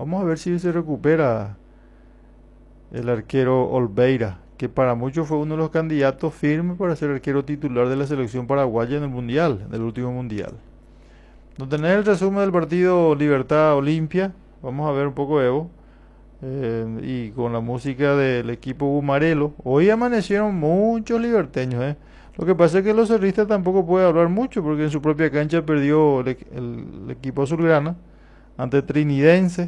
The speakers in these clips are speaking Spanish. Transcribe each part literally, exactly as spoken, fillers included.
Vamos a ver si se recupera el arquero Olveira, que para muchos fue uno de los candidatos firmes para ser arquero titular de la selección paraguaya en el Mundial, en el último Mundial. No tenés el resumen del partido Libertad Olimpia. Vamos a ver un poco Evo. Eh, y con la música del equipo Bumarelo. Hoy amanecieron muchos liberteños. Eh. Lo que pasa es que los cerristas tampoco puede hablar mucho porque en su propia cancha perdió el, el, el equipo azulgrana ante Trinidense.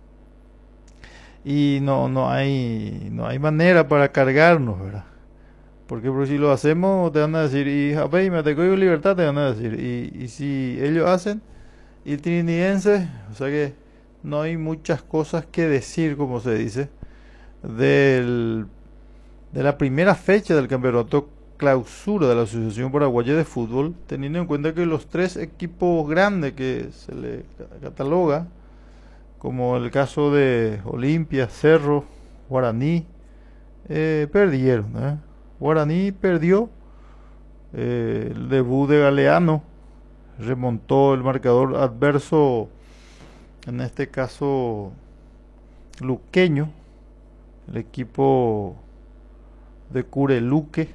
Y no, no hay no hay manera para cargarnos, ¿verdad? Porque, porque si lo hacemos te van a decir, y Japey, me atacó Libertad, te van a decir. Y, y si ellos hacen, y Trinidense, o sea que no hay muchas cosas que decir, como se dice, del, de la primera fecha del campeonato clausura de la Asociación Paraguaya de Fútbol, teniendo en cuenta que los tres equipos grandes que se le cataloga, como el caso de Olimpia, Cerro, Guaraní, eh, perdieron. ¿eh? Guaraní perdió, eh, el debut de Galeano remontó el marcador adverso, en este caso luqueño, el equipo de Cureluque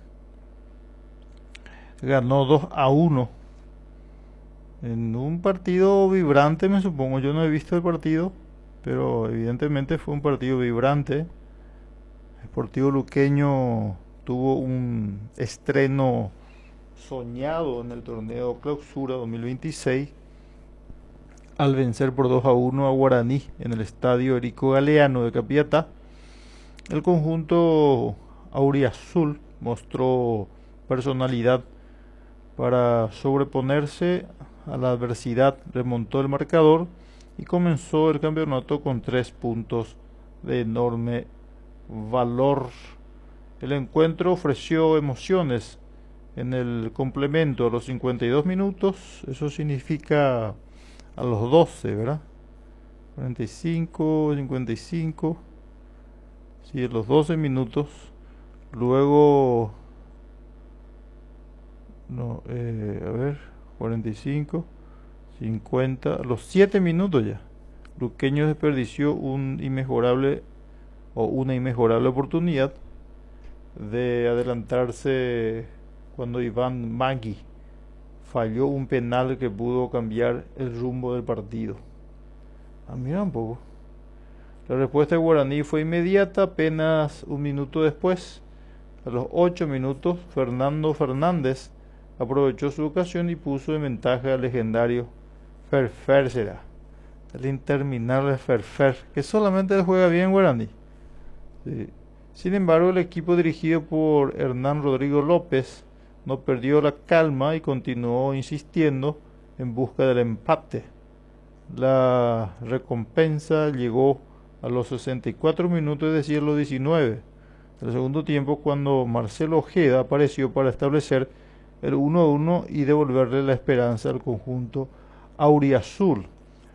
ganó dos a uno en un partido vibrante, me supongo. Yo no he visto el partido, pero evidentemente fue un partido vibrante. El Sportivo Luqueño tuvo un estreno soñado en el torneo Clausura dos mil veintiséis al vencer por dos a uno a Guaraní en el estadio Erico Galeano de Capiatá. El conjunto auriazul mostró personalidad para sobreponerse a la adversidad, remontó el marcador y comenzó el campeonato con tres puntos de enorme valor. El encuentro ofreció emociones en el complemento a los cincuenta y dos minutos, eso significa a los doce, ¿verdad? cuarenta y cinco, cincuenta y cinco, sí, a los doce minutos. Luego, no, eh, a ver, cuarenta y cinco, cincuenta, a los siete minutos ya. Luqueño desperdició un inmejorable o una inmejorable oportunidad de adelantarse cuando Iván Magui falló un penal que pudo cambiar el rumbo del partido. Ah, mira un poco. La respuesta de Guaraní fue inmediata, apenas un minuto después. A los ocho minutos, Fernando Fernández aprovechó su ocasión y puso en ventaja al legendario Ferfer, será el interminable Ferfer, que solamente juega bien Guaraní. Sí. Sin embargo, el equipo dirigido por Hernán Rodrigo López no perdió la calma y continuó insistiendo en busca del empate. La recompensa llegó a los sesenta y cuatro minutos, es decir, los diecinueve del segundo tiempo, cuando Marcelo Ojeda apareció para establecer el uno a uno y devolverle la esperanza al conjunto auriazul.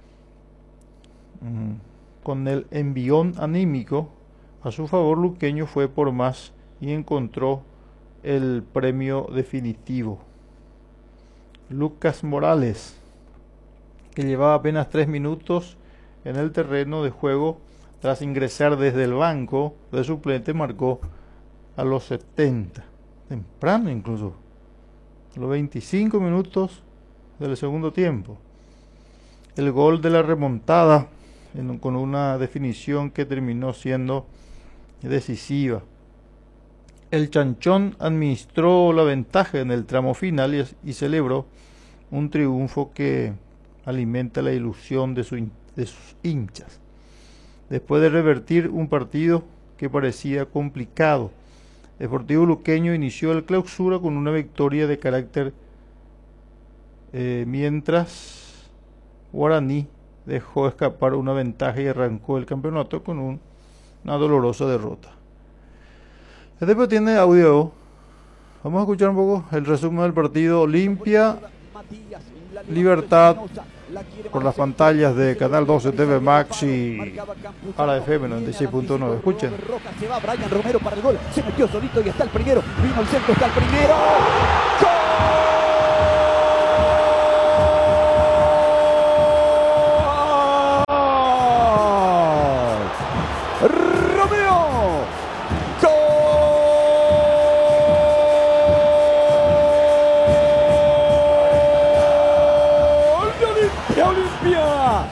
Mm. Con el envión anímico a su favor, Luqueño fue por más y encontró el premio definitivo. Lucas Morales, que llevaba apenas tres minutos en el terreno de juego tras ingresar desde el banco de suplente, marcó a los setenta, temprano incluso, a los veinticinco minutos del segundo tiempo. El gol de la remontada en, con una definición que terminó siendo decisiva. El Chanchón administró la ventaja en el tramo final y, y celebró un triunfo que alimenta la ilusión de, su, de sus hinchas. Después de revertir un partido que parecía complicado, el Sportivo Luqueño inició el clausura con una victoria de carácter, eh, mientras Guaraní dejó escapar una ventaja y arrancó el campeonato con un, una dolorosa derrota. Este video tiene audio. Vamos a escuchar un poco el resumen del partido. Olimpia, Libertad, por las pantallas de Canal doce, T V Max y Ara F M noventa y seis punto nueve. Escuchen. Se va Brian Romero para el gol. Se metió solito y está el primero. Vino el centro, está el primero. ¡Gol!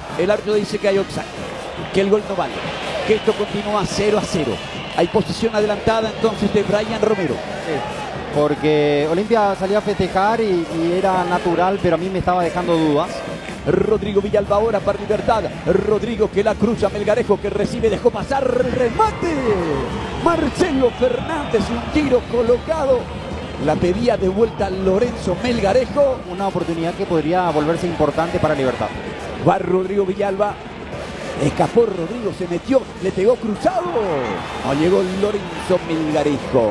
El árbitro dice que hay offside, que el gol no vale, que esto continúa cero a cero. Hay posición adelantada entonces de Brian Romero. Sí, porque Olimpia salió a festejar y, y era natural, pero a mí me estaba dejando dudas. Rodrigo Villalba ahora para Libertad. Rodrigo que la cruza, Melgarejo que recibe, dejó pasar, remate. Marcelo Fernández, un tiro colocado. La pedía de vuelta Lorenzo Melgarejo. Una oportunidad que podría volverse importante para Libertad. Va Rodrigo Villalba. Escapó Rodrigo, se metió, le pegó cruzado. No llegó Lorenzo Melgarejo.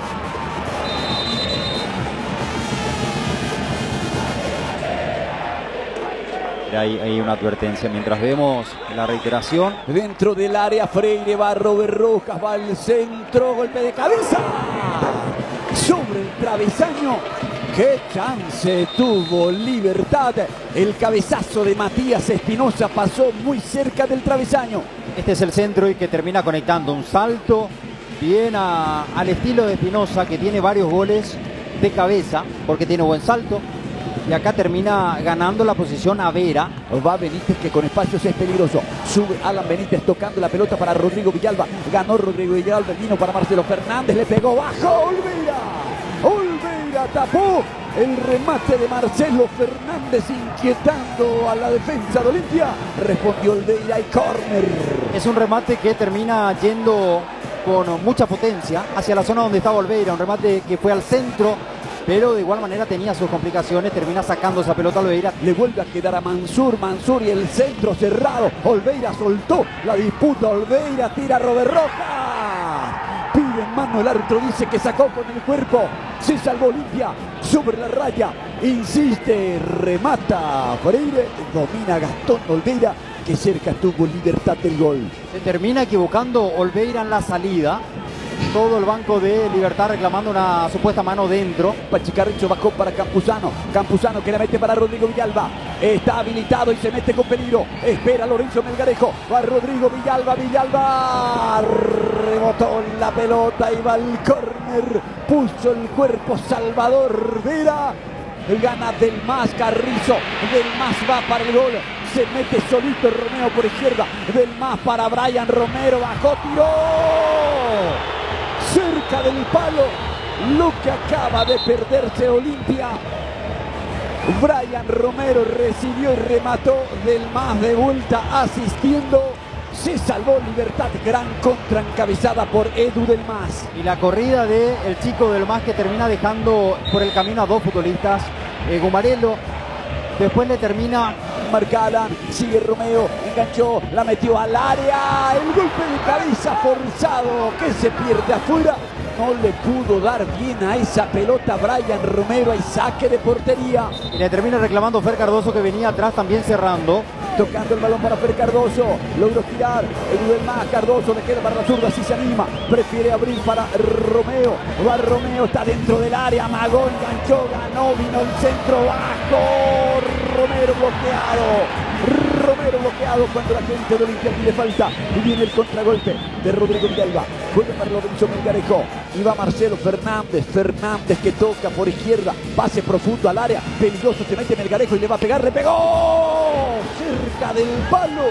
Hay, hay una advertencia mientras vemos la reiteración. Dentro del área, Freire va Robert Rojas, va al centro, golpe de cabeza. Sobre el travesaño. ¡Qué chance tuvo Libertad! El cabezazo de Matías Espinosa pasó muy cerca del travesaño. Este es el centro y que termina conectando un salto bien a, al estilo de Espinosa, que tiene varios goles de cabeza porque tiene buen salto. Y acá termina ganando la posición a Vera. Va Benítez, que con espacios es peligroso. Sube Alan Benítez tocando la pelota para Rodrigo Villalba. Ganó Rodrigo Villalba, vino para Marcelo Fernández, le pegó bajo. Olveira. Olveira tapó el remate de Marcelo Fernández, inquietando a la defensa de Olimpia. Respondió Olveira y córner. Es un remate que termina yendo con mucha potencia hacia la zona donde estaba Olveira. Un remate que fue al centro, pero de igual manera tenía sus complicaciones. Termina sacando esa pelota a Olveira. Le vuelve a quedar a Mansur, Mansur y el centro cerrado. Olveira soltó la disputa, Olveira tira a Robert Rojas. Pide en mano, el árbitro dice que sacó con el cuerpo. Se salvó Olimpia sobre la raya. Insiste, remata Freire, domina Gastón Olveira, que cerca tuvo Libertad del gol. Se termina equivocando Olveira en la salida. Todo el banco de Libertad reclamando una supuesta mano dentro. Pachicarricho bajó para Campuzano. Campuzano que la mete para Rodrigo Villalba. Está habilitado y se mete con peligro. Espera Lorenzo Melgarejo. Va Rodrigo Villalba. Villalba rebotó la pelota y va al córner. Puso el cuerpo Salvador Vera. Gana Del Mas Carrizo. Del Mas va para el gol. Se mete solito Romeo por izquierda. Del Mas para Brian Romero. Bajó, tiró. Cerca del palo, lo que acaba de perderse Olimpia. Brian Romero recibió y remató, Del Mas de vuelta asistiendo. Se salvó Libertad, gran contra encabezada por Edu Del Mas. Y la corrida del de chico Del Mas, que termina dejando por el camino a dos futbolistas. Eh, Gumarelo, después le termina marcada, sigue Romeo, enganchó, la metió al área, el golpe de cabeza forzado que se pierde afuera. No le pudo dar bien a esa pelota Brian Romero, hay saque de portería. Y le termina reclamando Fer Cardoso, que venía atrás también cerrando. Tocando el balón para Fer Cardoso, logró girar, el del más Cardoso le queda para la zurda, si se anima, prefiere abrir para Romeo. Va Romeo, está dentro del área, amagó, enganchó, ganó, vino el centro bajo. Romero bloqueado, Romero bloqueado cuando la gente de Olimpia pide falta. Y viene el contragolpe de Rodrigo Villalba. Juega para Lorenzo Melgarejo. Y va Marcelo Fernández. Fernández que toca por izquierda. Pase profundo al área. Peligroso, se mete Melgarejo y le va a pegar. ¡Le pegó! Cerca del palo.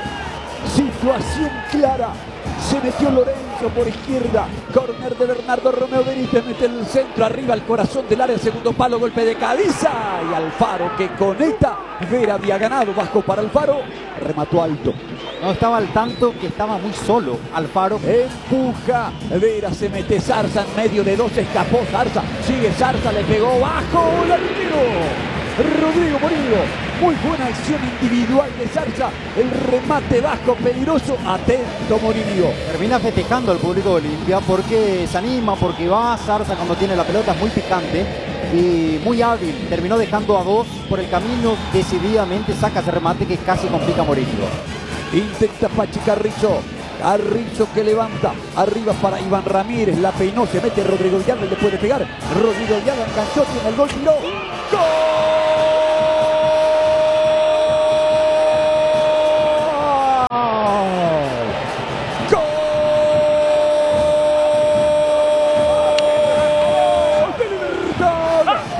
Situación clara. Se metió Lorenzo por izquierda. Corner de Bernardo Romeo Benítez. Mete el centro arriba al corazón del área. Segundo palo, golpe de cabeza. Y Alfaro que conecta. Vera había ganado. Bajo para Alfaro. Remató alto. No estaba al tanto que estaba muy solo Alfaro. Empuja. Vera se mete Zarza en medio de dos. Escapó Zarza. Sigue Zarza. Le pegó bajo. El arquero Rodrigo Morillo. Muy buena acción individual de Zarza. El remate bajo, peligroso. Atento Morillo. Termina festejando el público de Olimpia porque se anima, porque va a Zarza cuando tiene la pelota, es muy picante y muy hábil. Terminó dejando a dos por el camino. Decididamente saca ese remate que casi complica a Morillo. Intenta Pachi Carrizo. Carrizo que levanta. Arriba para Iván Ramírez. La peinó, se mete Rodrigo Villalba y le puede pegar. Rodrigo Villalba enganchó, tiene el gol, tiró. ¡Gol!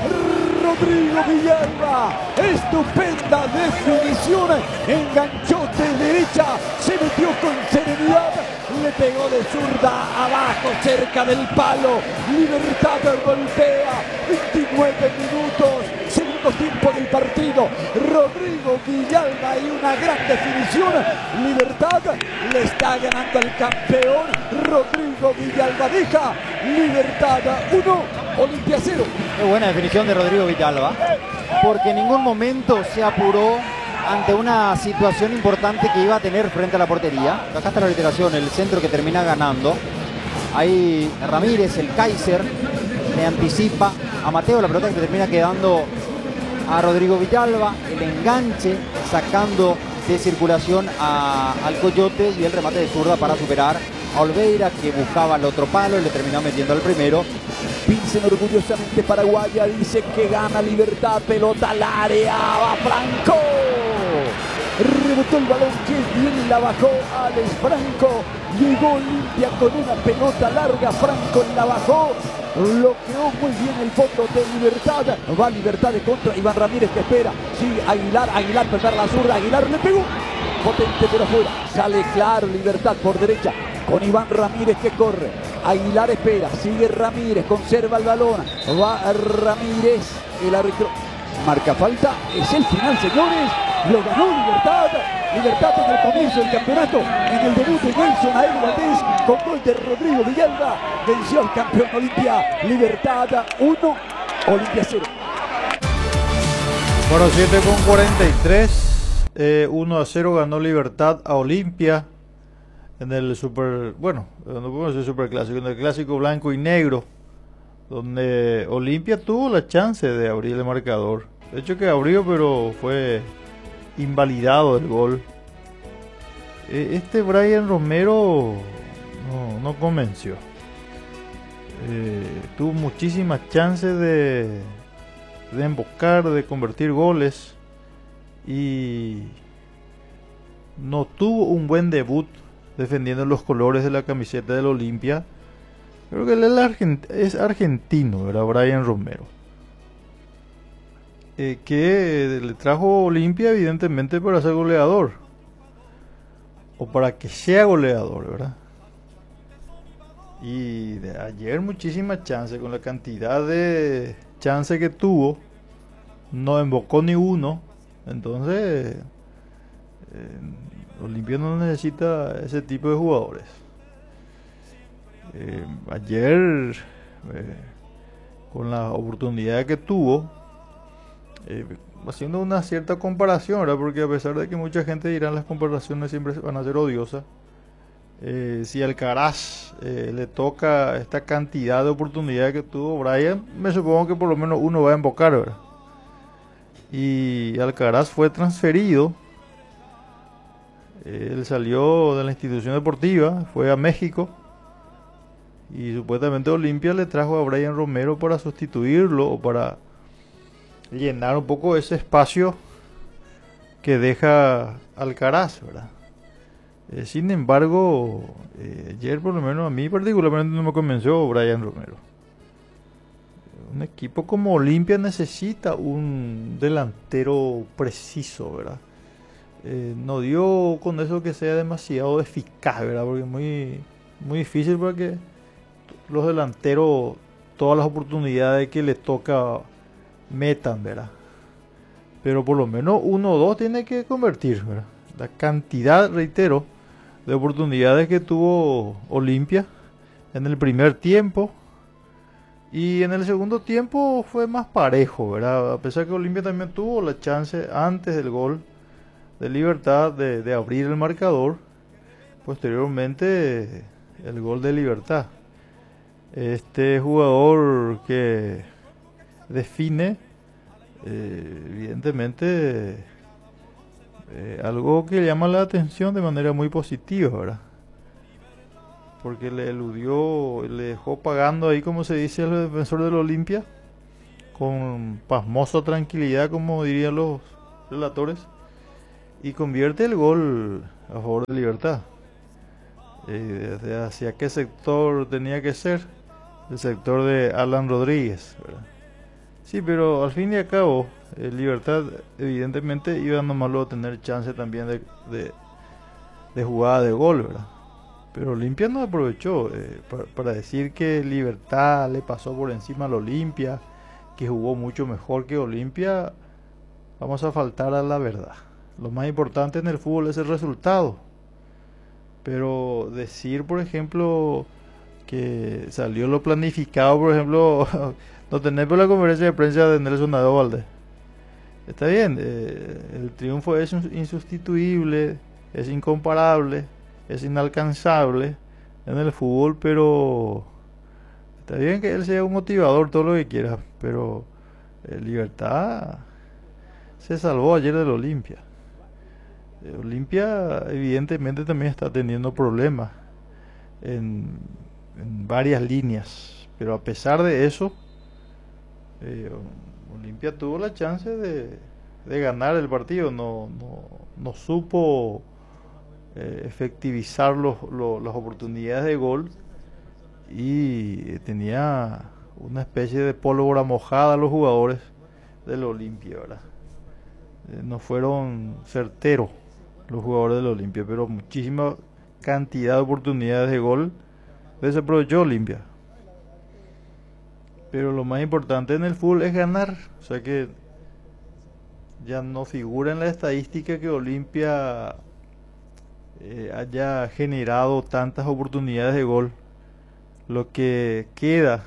Villalba, estupenda definición, enganchó, de derecha, se metió con serenidad, le pegó de zurda abajo, cerca del palo. Libertad golpea, veintinueve minutos, segundo tiempo del partido. Rodrigo Villalba y una gran definición. Libertad le está ganando al campeón. Rodrigo Villalba deja Libertad uno, Olimpia cero. Qué buena definición de Rodrigo Villalba, porque en ningún momento se apuró ante una situación importante que iba a tener frente a la portería. Acá está la reiteración, el centro que termina ganando. Ahí Ramírez, el Kaiser, le anticipa a Mateo la pelota que termina quedando a Rodrigo Villalba. El enganche sacando de circulación a, al Coyote y el remate de zurda para superar a Olveira, que buscaba el otro palo y le terminó metiendo al primero. Vincent orgullosamente paraguaya, dice que gana Libertad, pelota al área, va Franco. Rebotó el balón, que bien la bajó Alex Franco. Llegó Olimpia con una pelota larga, Franco la bajó. Bloqueó muy bien el fondo de Libertad. Va Libertad de contra, Iván Ramírez que espera. Sigue Aguilar, Aguilar perder la zurda, Aguilar le pegó. Potente pero afuera. Sale claro Libertad por derecha con Iván Ramírez que corre. Aguilar espera, sigue Ramírez, conserva el balón. Va Ramírez, el árbitro marca falta. Es el final, señores. Lo ganó Libertad. Libertad en el comienzo del campeonato. En el debut de Nelson Aero Valdés con gol de Rodrigo Villalba. Venció al campeón Olimpia. Libertad uno, Olimpia cero. Bueno, siete con cuarenta y tres. Eh, uno a cero ganó Libertad a Olimpia. En el super, bueno, no podemos decir super clásico, en el clásico blanco y negro, donde Olimpia tuvo la chance de abrir el marcador. De hecho que abrió, pero fue invalidado el gol. Este Brian Romero no, no convenció. Eh, tuvo muchísimas chances de, de embocar, de convertir goles, y no tuvo un buen debut defendiendo los colores de la camiseta del Olimpia. Creo que él es, argent es argentino, ¿verdad? Brian Romero. Eh, que le trajo Olimpia evidentemente para ser goleador. O para que sea goleador, ¿verdad? Y de ayer muchísimas chances, con la cantidad de chances que tuvo, no embocó ni uno. Entonces... Eh, Olimpia no necesita ese tipo de jugadores. Eh, ayer, eh, con la oportunidad que tuvo, eh, haciendo una cierta comparación, ¿verdad? Porque a pesar de que mucha gente dirá las comparaciones siempre van a ser odiosas, eh, si Alcaraz eh, le toca esta cantidad de oportunidades que tuvo Brian, me supongo que por lo menos uno va a embocar, ¿verdad? Y Alcaraz fue transferido. Él salió de la institución deportiva, fue a México, y supuestamente Olimpia le trajo a Brian Romero para sustituirlo o para llenar un poco ese espacio que deja Alcaraz, ¿verdad? Eh, sin embargo, eh, ayer por lo menos a mí particularmente no me convenció Brian Romero. Un equipo como Olimpia necesita un delantero preciso, ¿verdad? Eh, no dio con eso que sea demasiado eficaz, ¿verdad? Porque es muy, muy difícil para que los delanteros todas las oportunidades que les toca metan, ¿verdad? Pero por lo menos uno o dos tiene que convertir, ¿verdad? La cantidad, reitero, de oportunidades que tuvo Olimpia en el primer tiempo y en el segundo tiempo fue más parejo, ¿verdad? A pesar que Olimpia también tuvo la chance antes del gol de Libertad de, de abrir el marcador, posteriormente el gol de Libertad. Este jugador que define eh, evidentemente eh, algo que llama la atención de manera muy positiva, ¿verdad? Porque le eludió, le dejó pagando ahí, como se dice, el defensor del Olimpia, con pasmosa tranquilidad, como dirían los relatores, y convierte el gol a favor de Libertad. Eh, desde hacia qué sector tenía que ser, el sector de Alan Rodríguez, ¿verdad? Sí, pero al fin y al cabo, eh, Libertad evidentemente iba nomás a tener chance también de, de de jugada de gol, ¿verdad? Pero Olimpia no aprovechó. Eh, para, para decir que Libertad le pasó por encima al Olimpia, que jugó mucho mejor que Olimpia, vamos a faltar a la verdad. Lo más importante en el fútbol es el resultado. Pero decir, por ejemplo, que salió lo planificado, por ejemplo, no tenemos la conferencia de prensa de Nelson Nadeo Valdés. Está bien, eh, el triunfo es insustituible, es incomparable, es inalcanzable en el fútbol, pero está bien que él sea un motivador, todo lo que quiera, pero eh, Libertad se salvó ayer del Olimpia. Eh, Olimpia evidentemente también está teniendo problemas en, en varias líneas, pero a pesar de eso, eh, Olimpia tuvo la chance de, de ganar el partido, no, no, no supo eh, efectivizar los, los, las oportunidades de gol y tenía una especie de pólvora mojada los jugadores del Olimpia, ¿verdad? Eh, no fueron certeros los jugadores del Olimpia, pero muchísima cantidad de oportunidades de gol desaprovechó Olimpia. Pero lo más importante en el fútbol es ganar. O sea que ya no figura en la estadística que Olimpia eh, haya generado tantas oportunidades de gol. Lo que queda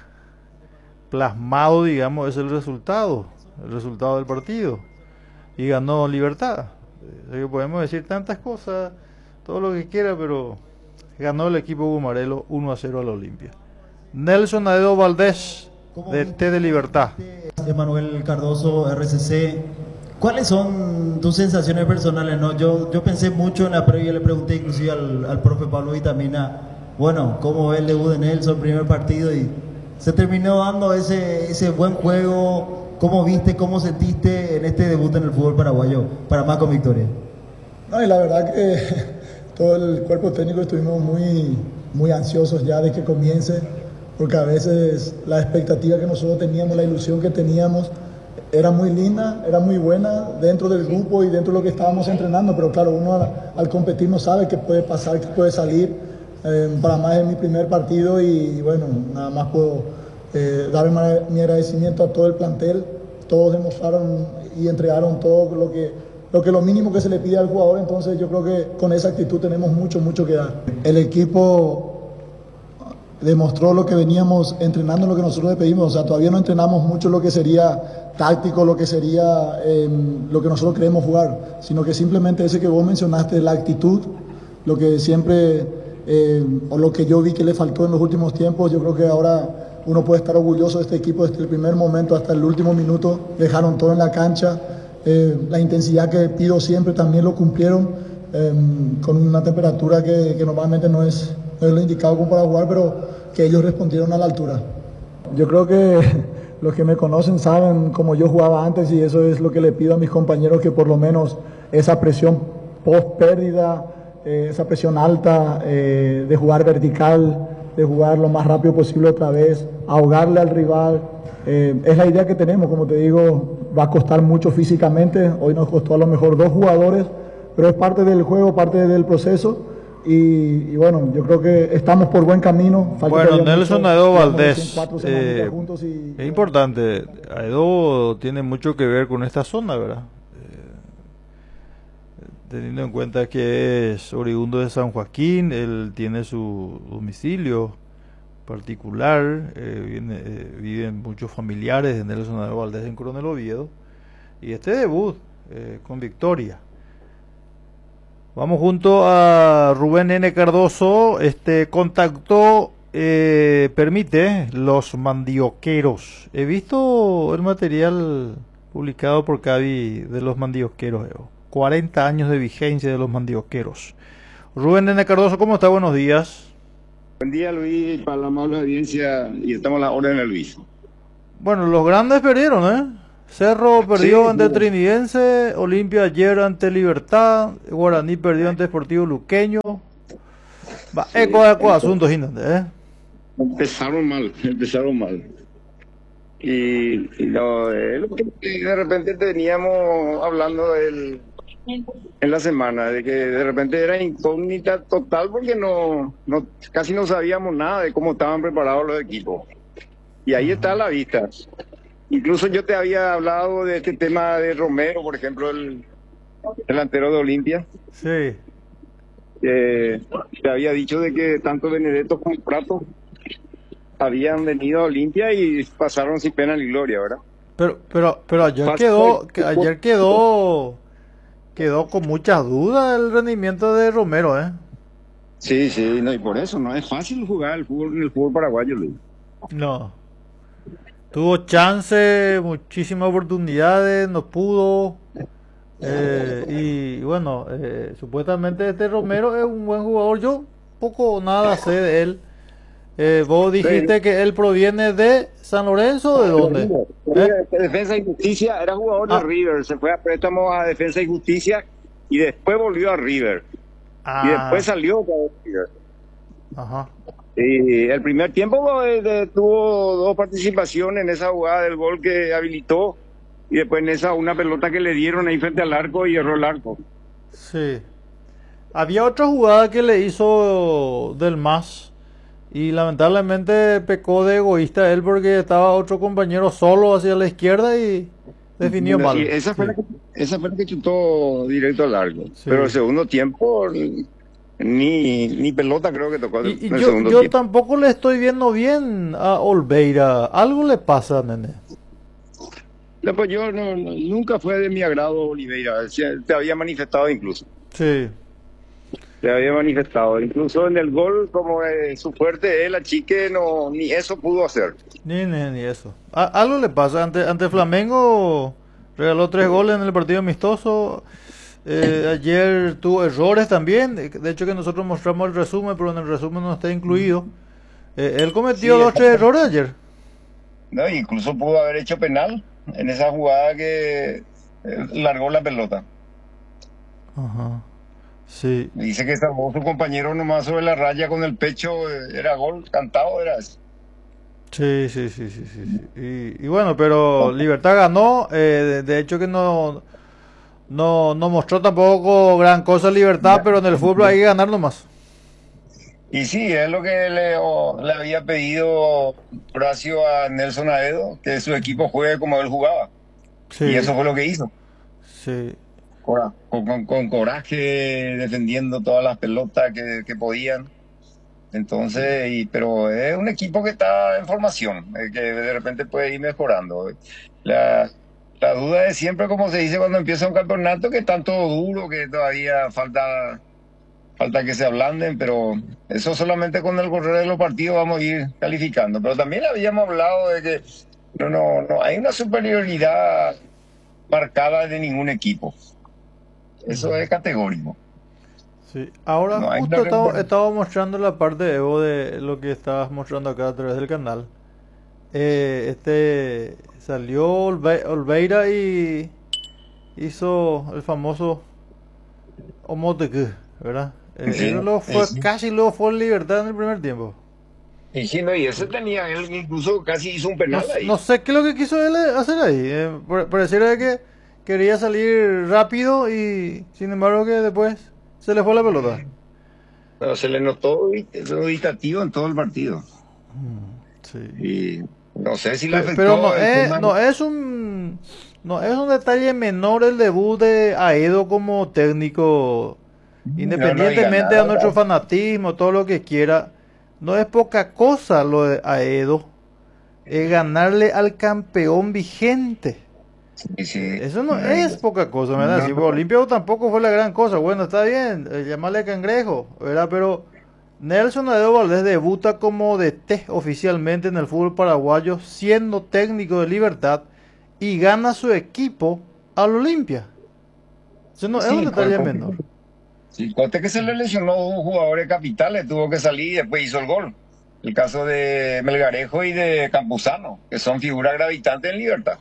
plasmado, digamos, es el resultado. El resultado del partido. Y ganó Libertad. O sea que podemos decir tantas cosas, todo lo que quiera, pero ganó el equipo Gumarelo uno a cero al Olimpia. Nelson Nadeo Valdés, de T de Libertad. Emanuel Cardoso, R C C, ¿cuáles son tus sensaciones personales? ¿No? Yo, yo pensé mucho en la previa, le pregunté inclusive al, al profe Pablo Vitamina, bueno, cómo ve el debut de Nelson, primer partido, y se terminó dando ese, ese buen juego. ¿Cómo viste, cómo sentiste en este debut en el fútbol paraguayo para más con victoria? No, y la verdad que todo el cuerpo técnico estuvimos muy, muy ansiosos ya de que comience, porque a veces la expectativa que nosotros teníamos, la ilusión que teníamos, era muy linda, era muy buena dentro del grupo y dentro de lo que estábamos entrenando, pero claro, uno al, al competir no sabe qué puede pasar, qué puede salir. Eh, para más es mi primer partido y, y bueno, nada más puedo eh, dar mi agradecimiento a todo el plantel. Todos demostraron y entregaron todo lo que, lo que lo mínimo que se le pide al jugador, entonces yo creo que con esa actitud tenemos mucho, mucho que dar. El equipo demostró lo que veníamos entrenando, lo que nosotros le pedimos, o sea, todavía no entrenamos mucho lo que sería táctico, lo que sería eh, lo que nosotros queremos jugar, sino que simplemente ese que vos mencionaste, la actitud, lo que siempre, eh, o lo que yo vi que le faltó en los últimos tiempos, yo creo que ahora uno puede estar orgulloso de este equipo desde el primer momento hasta el último minuto, dejaron todo en la cancha, eh, la intensidad que pido siempre también lo cumplieron, eh, con una temperatura que, que normalmente no es, no es lo indicado como para jugar, pero que ellos respondieron a la altura. Yo creo que los que me conocen saben cómo yo jugaba antes y eso es lo que le pido a mis compañeros, que por lo menos esa presión post pérdida, eh, esa presión alta eh, de jugar vertical, de jugar lo más rápido posible otra vez, ahogarle al rival, eh, es la idea que tenemos. Como te digo, va a costar mucho físicamente, hoy nos costó a lo mejor dos jugadores, pero es parte del juego, parte del proceso. Y, y bueno, yo creo que estamos por buen camino. Falta bueno, Nelson Nadeo Valdés, eh, y... es importante, Aedo tiene mucho que ver con esta zona, ¿verdad? Eh, teniendo en cuenta que es oriundo de San Joaquín, él tiene su domicilio particular, eh, viene, eh, viven muchos familiares de Nelson Nadeo Valdés en Coronel Oviedo, y este debut eh, con victoria. Vamos junto a Rubén N. Cardoso. Este contacto eh, permite los mandioqueros. He visto el material publicado por Cavi de los mandioqueros. cuarenta años de vigencia de los mandioqueros. Rubén N. Cardoso, ¿cómo está? Buenos días. Buen día, Luis, para la amable audiencia, y estamos a la hora de Luis. Bueno, los grandes perdieron, ¿eh? Cerro perdió sí, ante sí. Trinidense, Olimpia ayer ante Libertad, Guaraní perdió ante Sportivo Luqueño. Va, sí, eco, eco, asuntos, ¿eh? Empezaron mal, empezaron mal. Y, y no, eh, lo que de repente teníamos hablando del, en la semana, de que de repente era incógnita total porque no, no casi no sabíamos nada de cómo estaban preparados los equipos. Y ahí está a la vista. Incluso yo te había hablado de este tema de Romero, por ejemplo, el delantero de Olimpia. Sí. Eh, te había dicho de que tanto Benedetto como Prato habían venido a Olimpia y pasaron sin pena ni gloria, ¿verdad? Pero, pero, pero ayer Pasa- quedó, que ayer quedó, quedó con muchas dudas el rendimiento de Romero, ¿eh? Sí, sí, no, y por eso no es fácil jugar el fútbol en el fútbol paraguayo, Luis. No. Tuvo chance, muchísimas oportunidades, no pudo. Eh, y bueno, eh, supuestamente este Romero es un buen jugador. Yo poco o nada sé de él. Eh, vos dijiste que él proviene de San Lorenzo, ¿o de dónde? ¿Eh? De Defensa y Justicia, era jugador de Ah. River, se fue a préstamo a Defensa y Justicia y después volvió a River. Y Ah, después salió para River. ajá. Y el primer tiempo eh, de- tuvo dos participaciones en esa jugada del gol que habilitó y después en esa una pelota que le dieron ahí frente al arco y erró el arco. Sí. Había otra jugada que le hizo Del Mas y lamentablemente pecó de egoísta él porque estaba otro compañero solo hacia la izquierda y definió mal. Y esa fue, Sí. la que, esa fue la que chutó directo al arco. Sí. Pero el segundo tiempo ni, ni pelota creo que tocó Y, y en el yo, segundo yo tiempo. tampoco le estoy viendo bien a Olveira. Algo le pasa, nene. Después yo no, no- nunca fue de mi agrado Oliveira, se- te había manifestado incluso, Sí. te había manifestado, incluso en el gol como eh, su fuerte él, Achique, no, ni eso pudo hacer. Ni, ni, ni eso. A- algo le pasa. Ante, ante Flamengo regaló tres goles en el partido amistoso. Eh, ayer tuvo errores también. De de hecho que nosotros mostramos el resumen, pero en el resumen no está incluido. Eh, él cometió Sí, dos, tres errores ayer. No, incluso pudo haber hecho penal en esa jugada que eh, largó la pelota. Ajá. Sí. Dice que salvó su compañero nomás sobre la raya con el pecho, eh, era gol cantado, era eso. Sí, sí, sí, sí, sí, sí. Y, y bueno, pero Libertad ganó. eh, de, de hecho que no, no, no mostró tampoco gran cosa Libertad, pero en el fútbol hay que ganar nomás. Y sí, es lo que le, o- le había pedido Horacio a Nelson Aedo, que su equipo juegue como él jugaba. Sí, Y eso fue lo que hizo. sí, Cora- Con, con- con coraje, defendiendo todas las pelotas que, que podían. Entonces, y, pero es un equipo que está en formación, eh, que de repente puede ir mejorando. La, la duda es siempre, como se dice cuando empieza un campeonato, que están todo duro, que todavía falta, falta que se ablanden, pero eso solamente con el correr de los partidos vamos a ir calificando. Pero también habíamos hablado de que no, no, no hay una superioridad marcada de ningún equipo. Eso es categórico. sí. Ahora No hay justo nada que estaba, poner. estaba mostrando la parte Evo de lo que estabas mostrando acá a través del canal. Eh, este salió Olve- Olveira y hizo el famoso Omoteque, ¿verdad? Eh, Sí, eso luego fue, sí. casi luego fue Libertad en el primer tiempo. Y sí, no, y ese tenía, él incluso casi hizo un No, penal s- ahí. no sé qué es lo que quiso él eh, hacer ahí. Eh, por- pareciera que quería salir rápido y sin embargo que después se le fue la pelota. Pero se le notó lo dictativo en todo el partido. Sí. Y no sé si le Pe- afectó Pero no el es, tema- no es un no es un detalle menor el debut de Aedo como técnico, independientemente diga de nada. nuestro fanatismo, todo lo que quiera, no es poca cosa lo de Aedo, es ganarle al campeón vigente. Sí, sí. Eso no No, es poca cosa, ¿verdad? no, Si no. por Olimpia tampoco fue la gran cosa, bueno, está bien, eh, llamarle cangrejo, ¿verdad? Pero Nelson Aedo Valdés debuta como D T oficialmente en el fútbol paraguayo, siendo técnico de Libertad y gana su equipo al Olimpia. Eso no es Sí, un detalle con- menor. Sí, conste que se le lesionó dos jugadores capitales, tuvo que salir y después hizo el gol. El caso de Melgarejo y de Campuzano, que son figuras gravitantes en Libertad.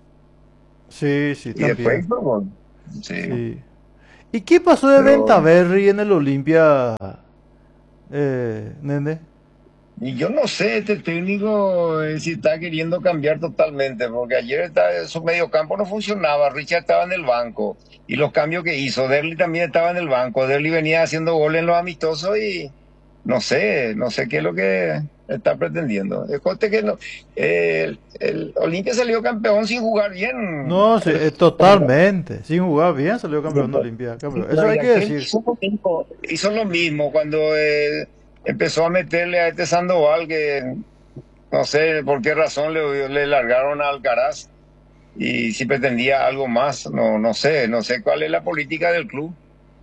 Sí, sí, Y después también. hizo el gol. Sí. Sí. ¿Y qué pasó de Pero- Ventaverri en el Olimpia, eh, nene? Y yo no sé, este técnico eh, si está queriendo cambiar totalmente, porque ayer está, su mediocampo no funcionaba, Richard estaba en el banco, y los cambios que hizo, Derli también estaba en el banco, Derli venía haciendo goles en los amistosos y no sé, no sé qué es lo que está pretendiendo. Es coste que no, eh, el, el Olimpia salió campeón sin jugar bien. No, sí, eh, totalmente. Sin jugar bien salió campeón de Olimpia. Campeón. Eso hay que decir. Hizo lo mismo, hizo lo mismo cuando eh, empezó a meterle a este Sandoval que no sé por qué razón le, le largaron a Alcaraz y si pretendía algo más, no, no sé, no sé cuál es la política del club.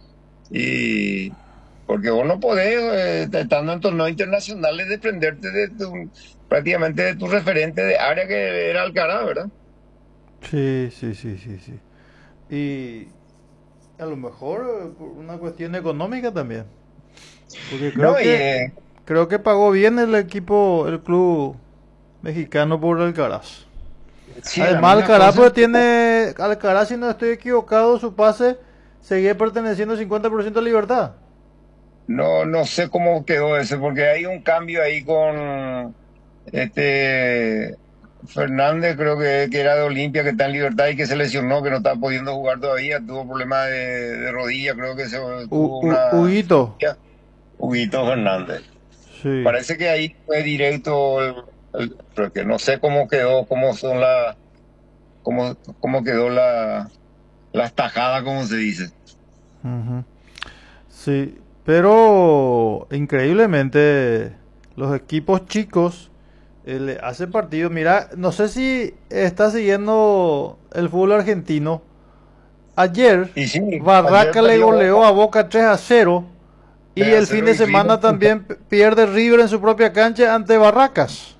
Y porque vos no podés, eh, estando en torneos internacionales, desprenderte de tu, prácticamente de tu referente de área que era Alcaraz, ¿verdad? Sí, sí, sí, sí, sí. Y a lo mejor eh, por una cuestión económica también. Porque creo No, y, que eh, creo que pagó bien el equipo, el club mexicano por Alcaraz. sí, la Además, misma Alcaraz cosa pues que- tiene, Alcaraz, si no estoy equivocado, su pase seguía perteneciendo al cincuenta por ciento a Libertad. No, no sé cómo quedó ese, porque hay un cambio ahí con este Fernández, creo que, que era de Olimpia, que está en Libertad y que se lesionó, que no está pudiendo jugar todavía, tuvo problemas de, de rodilla, creo que se U- tuvo U- una Huguito, Huguito Fernández. sí. Parece que ahí fue directo, el, el- porque no sé cómo quedó, cómo son las, cómo, cómo quedó la, las tajadas, como se dice. Ujú. Sí, pero increíblemente los equipos chicos eh, le hacen partidos. Mira, no sé si está siguiendo el fútbol argentino. Ayer Y sí, ayer Barraca le perdió goleó a Boca tres a cero y tres a el fin cero de y semana River también p- pierde River en su propia cancha ante Barracas.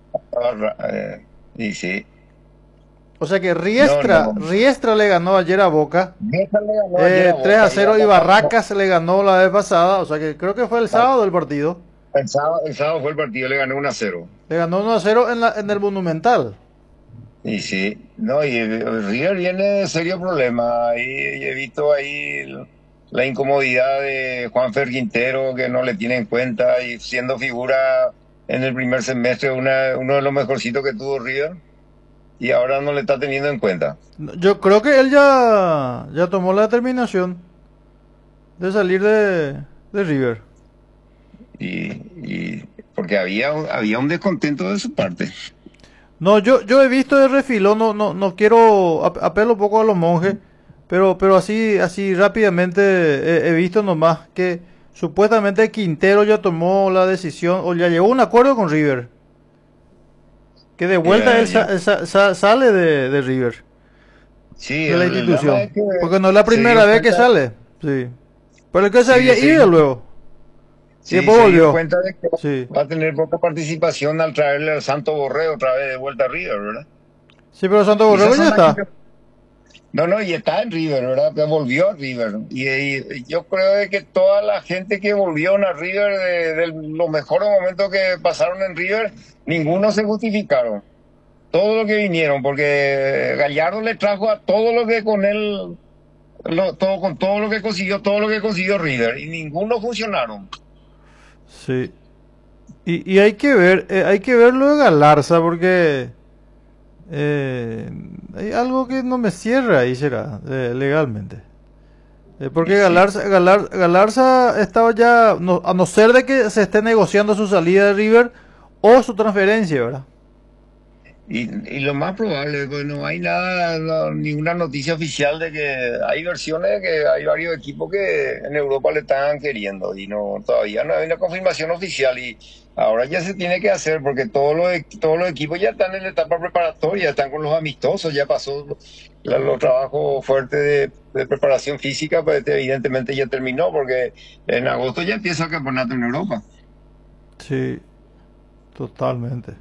eh, y sí. O sea que No, Riestra, no. Riestra le ganó ayer a Boca Boca le ganó ayer eh, a tres a Boca cero y acá Barracas le ganó la vez pasada. O sea que creo que fue el sábado el partido. el sábado, el sábado fue el partido, le ganó uno a cero. Le ganó uno a cero en, la, en el Monumental. Y sí, no, y el River viene de serio problema. Ahí he visto ahí la incomodidad de Juan Fer Quintero, que no le tiene en cuenta, y siendo figura en el primer semestre, una, uno de los mejorcitos que tuvo River, y ahora no le está teniendo en cuenta. Yo creo que él ya, ya tomó la determinación de salir de, de River. Y, y porque había, había un descontento de su parte. No, yo, yo he visto de refilón, no, no, no quiero, ap- apelo un poco a los monjes, pero, pero así, así rápidamente he, he visto nomás que supuestamente Quintero ya tomó la decisión o ya llegó a un acuerdo con River. Que de vuelta Ya, él sa- ya. sa- sa- sale de, de River, Sí, de la el, el drama institución. es que Porque no es la se dio primera vez que cuenta, sale. Sí. Pero es que se sí, había se ido dio, luego. Y sí, después se dio volvió. cuenta de que Sí. va a tener poca participación al traerle al Santo Borrego otra vez de vuelta a River, ¿verdad? Sí, pero Santo Y Borrego esas ya son las está. que... No, no, y está en River, ¿verdad? Que volvió a River. Y, y yo creo de que toda la gente que volvió a River, de, de los mejores momentos que pasaron en River, ninguno se justificaron. Todo lo que vinieron, porque Gallardo le trajo a todo lo que con él, lo- todo, con todo lo que consiguió, todo lo que consiguió River, y ninguno funcionaron. Sí. Y, y hay que ver, eh, hay que ver lo de Galarza porque eh, hay algo que no me cierra ahí será eh, legalmente. Eh, porque Y sí. Galarza, Galar- Galarza estaba ya, no- a no ser de que se esté negociando su salida de River o su transferencia, ¿verdad? Y, y lo más probable, pues no hay nada, no- ninguna noticia oficial de que hay versiones de que hay varios equipos que en Europa le están queriendo y no todavía no hay una confirmación oficial y ahora ya se tiene que hacer porque todos los, e- todos los equipos ya están en la etapa preparatoria, están con los amistosos, ya pasó la- los trabajos fuertes de, de preparación física, pues este evidentemente ya terminó porque en agosto ya empieza el campeonato en Europa. Sí, totalmente.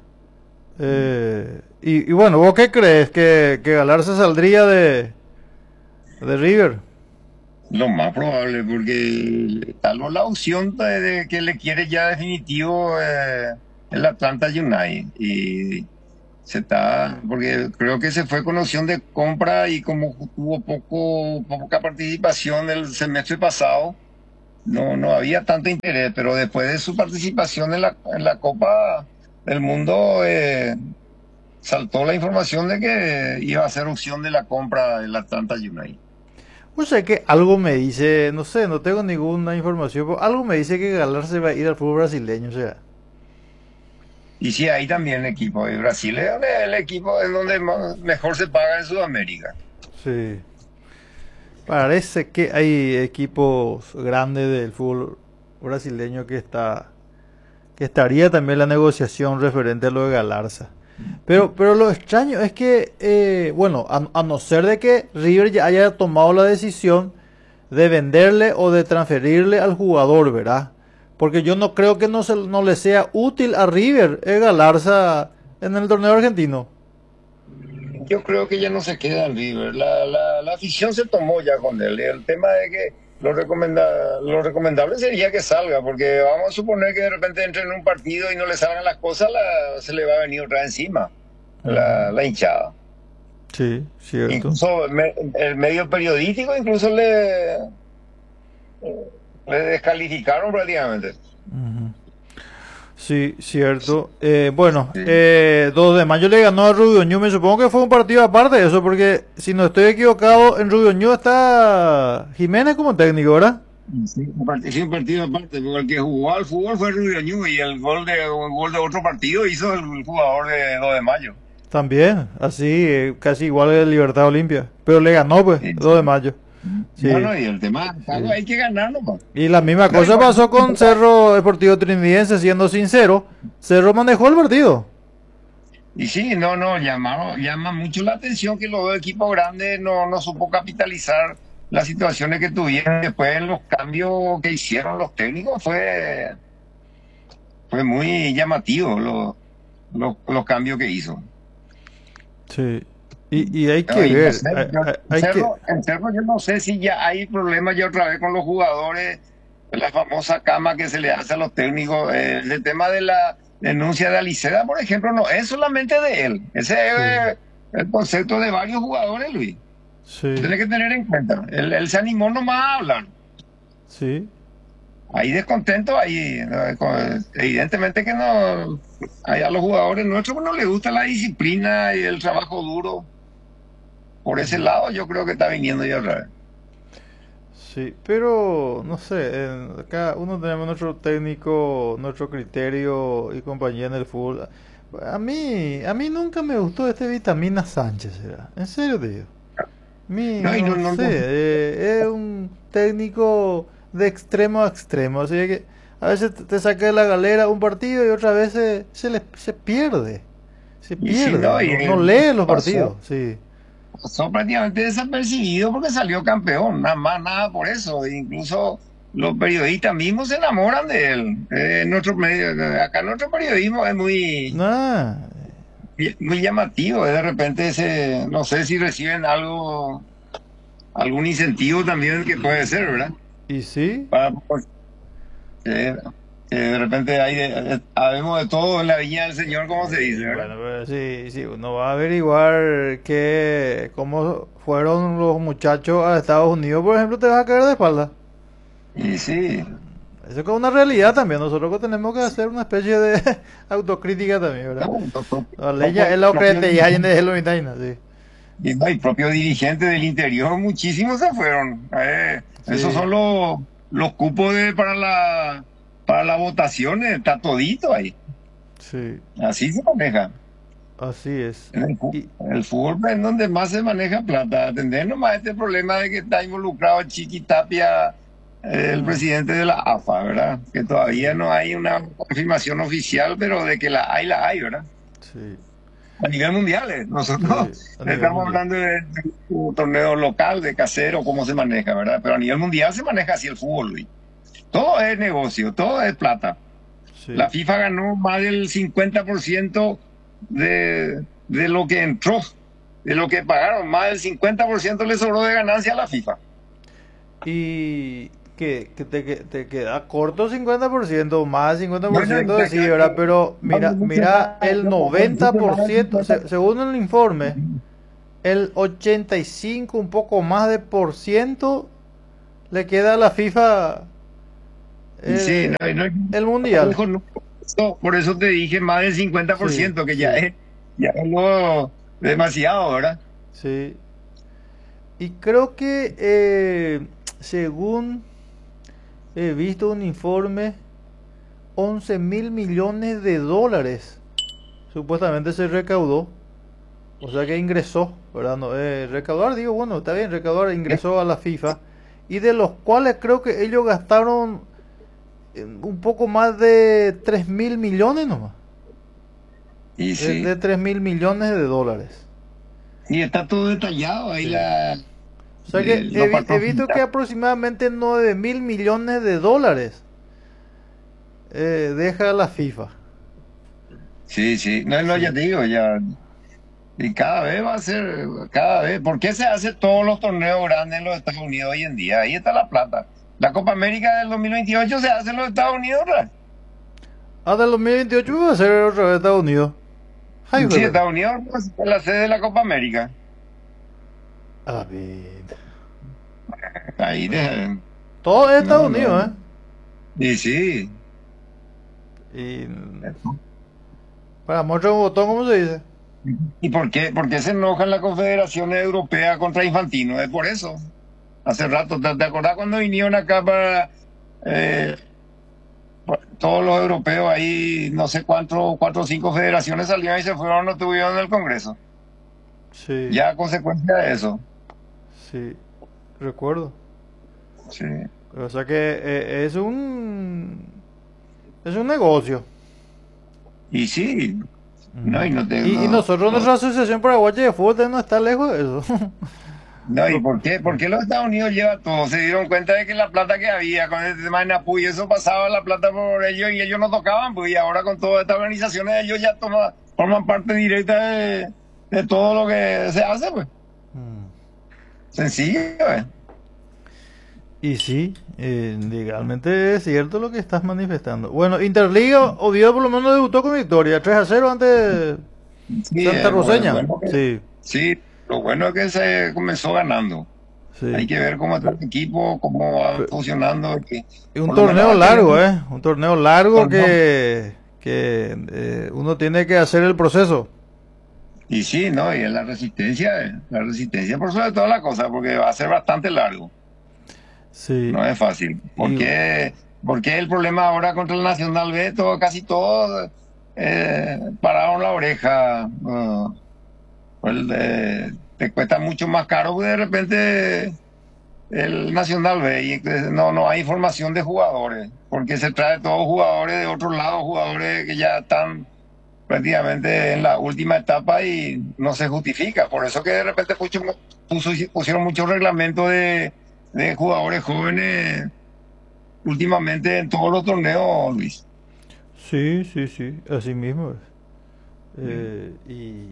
Eh, y, y bueno, ¿vos qué crees? ¿Que, que Galarza saldría de, de River? Lo más probable, porque está lo- la opción de, de que le quiere ya definitivo eh, el Atlanta United. Y se está, porque creo que se fue con opción de compra y como tuvo poco, poca participación el semestre pasado, no, no había tanto interés, pero después de su participación en la, en la Copa del Mundo, eh, saltó la información de que iba a ser opción de la compra del Atlanta United. O sea que algo me dice, no sé, no tengo ninguna información, pero algo me dice que Galar se va a ir al fútbol brasileño, o sea. Y sí, hay también el equipo de Brasil, es donde- el equipo es donde más- mejor se paga en Sudamérica. Sí. Parece que hay equipos grandes del fútbol brasileño que está que estaría también la negociación referente a lo de Galarza. Pero, pero lo extraño es que, eh, bueno, a, a no ser de que River ya haya tomado la decisión de venderle o de transferirle al jugador, ¿verdad? Porque yo no creo que no, se, no le sea útil a River eh, Galarza en el torneo argentino. Yo creo que ya no se queda en River. La, la, la afición se tomó ya con él. El tema de que lo, recomenda, lo recomendable sería que salga, porque vamos a suponer que de repente entre en un partido y no le salgan las cosas, la, se le va a venir otra encima, la, la hinchada. Sí, cierto. Incluso me, el medio periodístico incluso le, le descalificaron prácticamente. Ujú. Sí, cierto. Eh, bueno, eh, dos de mayo le ganó a Rubio Ñu. Me supongo que fue un partido aparte de eso, porque si no estoy equivocado, en Rubio Ñu está Jiménez como técnico, ¿verdad? Sí, un part- sí, un partido aparte, porque el que jugó al fútbol fue Rubio Ñu y el gol de, el gol de otro partido hizo el jugador de dos de mayo. También, así, eh, casi igual que Libertad Olimpia. Pero le ganó, pues, Sí. dos de mayo. Sí. Bueno, y el tema, algo hay que ganar nomás. Y la misma cosa pasó con Cerro Deportivo Trindidense, siendo sincero. Cerro manejó el partido. Y sí, no, no, llamaron, llama mucho la atención que los dos equipos grandes no, no supo capitalizar las situaciones que tuvieron después en los cambios que hicieron los técnicos. Fue, fue muy llamativo los, los, los cambios que hizo. Sí. Y, y hay que No, y no ver. sé, hay- yo- hay- en, hay que- Cerro, en Cerro yo no sé si ya hay problemas ya otra vez con los jugadores, la famosa cama que se le hace a los técnicos. Eh, el tema de la denuncia de Aliceda, por ejemplo, no es solamente de él. Ese es eh, el concepto de varios jugadores, Luis. Sí, Tiene que tener en cuenta. Él, él se animó nomás a hablar. sí. Hay descontento, ahí eh, con- evidentemente que no, hay a los jugadores nuestros no les gusta la disciplina y el trabajo duro. Por ese lado yo creo que está viniendo ya otra vez. Sí, pero no sé, en- acá uno tenemos nuestro técnico, nuestro criterio y compañía en el fútbol. A mí, a mí nunca me gustó este Vitamina Sánchez, ¿será? En serio te digo. A mí, No, y no, no- no- sé, no. eh, es un técnico de extremo a extremo, así que a veces te te saca de la galera un partido y otras veces se le se pierde, se Y sí, pierde, no, y no, no él lee los pasó. partidos, sí, Pasó prácticamente desapercibido porque salió campeón, nada más, nada por eso. E incluso los periodistas mismos se enamoran de él. Eh, nuestro medio, acá nuestro periodismo es muy, nah, muy llamativo. De repente, se, no sé si reciben algo, algún incentivo también que puede ser, ¿verdad? y sí. Para, eh, que de repente hay de, habemos de todo en la viña del Señor, como se dice, ¿verdad? Bueno, pero sí, sí, uno va a averiguar que cómo fueron los muchachos a Estados Unidos, por ejemplo, te vas a caer de espalda. Y sí, Eso es una realidad también. Nosotros que tenemos que hacer una especie de autocrítica también, ¿verdad? La ley ya es lo que te ya en lo mitad, sí. y no, y propios dirigentes del interior, muchísimos se fueron. Eh, Sí. Esos son los, los cupos de, para la para las votaciones, está todito ahí. Sí, Así se maneja. así es. En el, fu- Y- el fútbol es donde más se maneja plata. Atender nomás este problema de que está involucrado Chiqui Tapia, eh, el presidente de la A F A, ¿verdad? Que todavía no hay una confirmación oficial, pero de que la hay, la hay, ¿verdad? Sí, A nivel mundial, eh. Nosotros Sí, a nivel estamos mundial. hablando de, de un torneo local, de casero, cómo se maneja, ¿verdad? Pero a nivel mundial se maneja así el fútbol, Luis. Todo es negocio, todo es plata. sí. La FIFA ganó más del cincuenta por ciento de, de lo que entró, de lo que pagaron. Más del cincuenta por ciento le sobró de ganancia a la FIFA. Y que, que te, que te queda corto cincuenta por ciento, más cincuenta por Bueno, ciento de sí, ¿verdad? Pero mira, mira el noventa por ciento, se- según el informe, el ochenta y cinco, un poco más de por ciento, le queda a la FIFA Y sí, eh, no, no, el mundial. ojo, no, eso- por eso te dije más del cincuenta por Sí, ciento que ya sí, es, ya es lo demasiado, ¿verdad? sí. Y creo que eh, según he visto un informe, once mil millones de dólares supuestamente se recaudó. O sea que ingresó, ¿verdad? No, eh, recaudar, digo, bueno, está bien, recaudar ingresó a la FIFA. Y de los cuales creo que ellos gastaron eh, un poco más de tres mil millones nomás. Y De, sí, de tres mil millones de dólares. y está todo detallado ahí Sí. la, O sea que eh, he, los vi- he visto que patrocinadores. aproximadamente nueve mil millones de dólares eh, deja la FIFA. Sí, sí, no, no, ya Sí. te digo, ya. Y cada vez va a ser, cada vez. ¿Por qué se hace todos los torneos grandes en los Estados Unidos hoy en día? Ahí está la plata. La Copa América del dos mil veintiocho se hace en los Estados Unidos, ¿verdad? Hasta el dos mil veintiocho va a ser otra vez Estados Unidos. Ay, Sí, joder. Estados Unidos es la sede de la Copa América. A ver. Ahí de, Todo es Estados no, Unidos, no. Y sí. ¿eh? Y para mostrar un botón, ¿cómo se dice? ¿Y por qué, por qué se enojan las confederaciones europeas contra Infantino? Es por eso. Hace rato, ¿te, te acordás cuando vinieron acá para eh, todos los europeos ahí, no sé cuántos, cuatro o cinco federaciones salieron y se fueron, no estuvieron en el Congreso? Sí, Ya a consecuencia de eso. sí, recuerdo. Sí. O sea que eh, es un es un negocio. Y sí. No, y no te, Y, y no, nosotros, no, nuestra asociación paraguaya de fútbol no está lejos de eso. no, ¿y por qué? ¿Por qué los Estados Unidos llevan todo? Se dieron cuenta de que la plata que había con el tema de Napu y eso pasaba la plata por ellos y ellos no tocaban, pues, y ahora con todas estas organizaciones ellos ya toma, forman parte directa de, de todo lo que se hace, pues. Mm. Sencillo, ¿eh? Y sí, eh, legalmente es cierto lo que estás manifestando. Bueno, Interliga, Oviedo por lo menos debutó con victoria, tres a cero ante Sí, Santa eh, Roseña. bueno, que- Sí, sí, lo bueno es que se comenzó ganando. sí. Hay que ver cómo está el equipo, cómo va Pero- funcionando. Que, Y un por lo torneo menos largo, tenemos- ¿eh? Un torneo largo Torneo. que, que eh, uno tiene que hacer el proceso. Y sí, ¿no? Y es la resistencia, eh, la resistencia por sobre todas las cosas, porque va a ser bastante largo. Sí. No es fácil. ¿Por Y- qué, por qué el problema ahora contra el Nacional B? Todo, casi todos eh, pararon la oreja. ah, pues, eh, te cuesta mucho más caro porque de repente el Nacional B y entonces no, no hay información de jugadores, porque se trae todos jugadores de otros lados, jugadores que ya están prácticamente en la última etapa y no se justifica. Por eso que de repente puso- puso- pusieron muchos reglamentos de, de jugadores jóvenes últimamente en todos los torneos, Luis. Sí, sí, sí, así mismo es. Eh, y,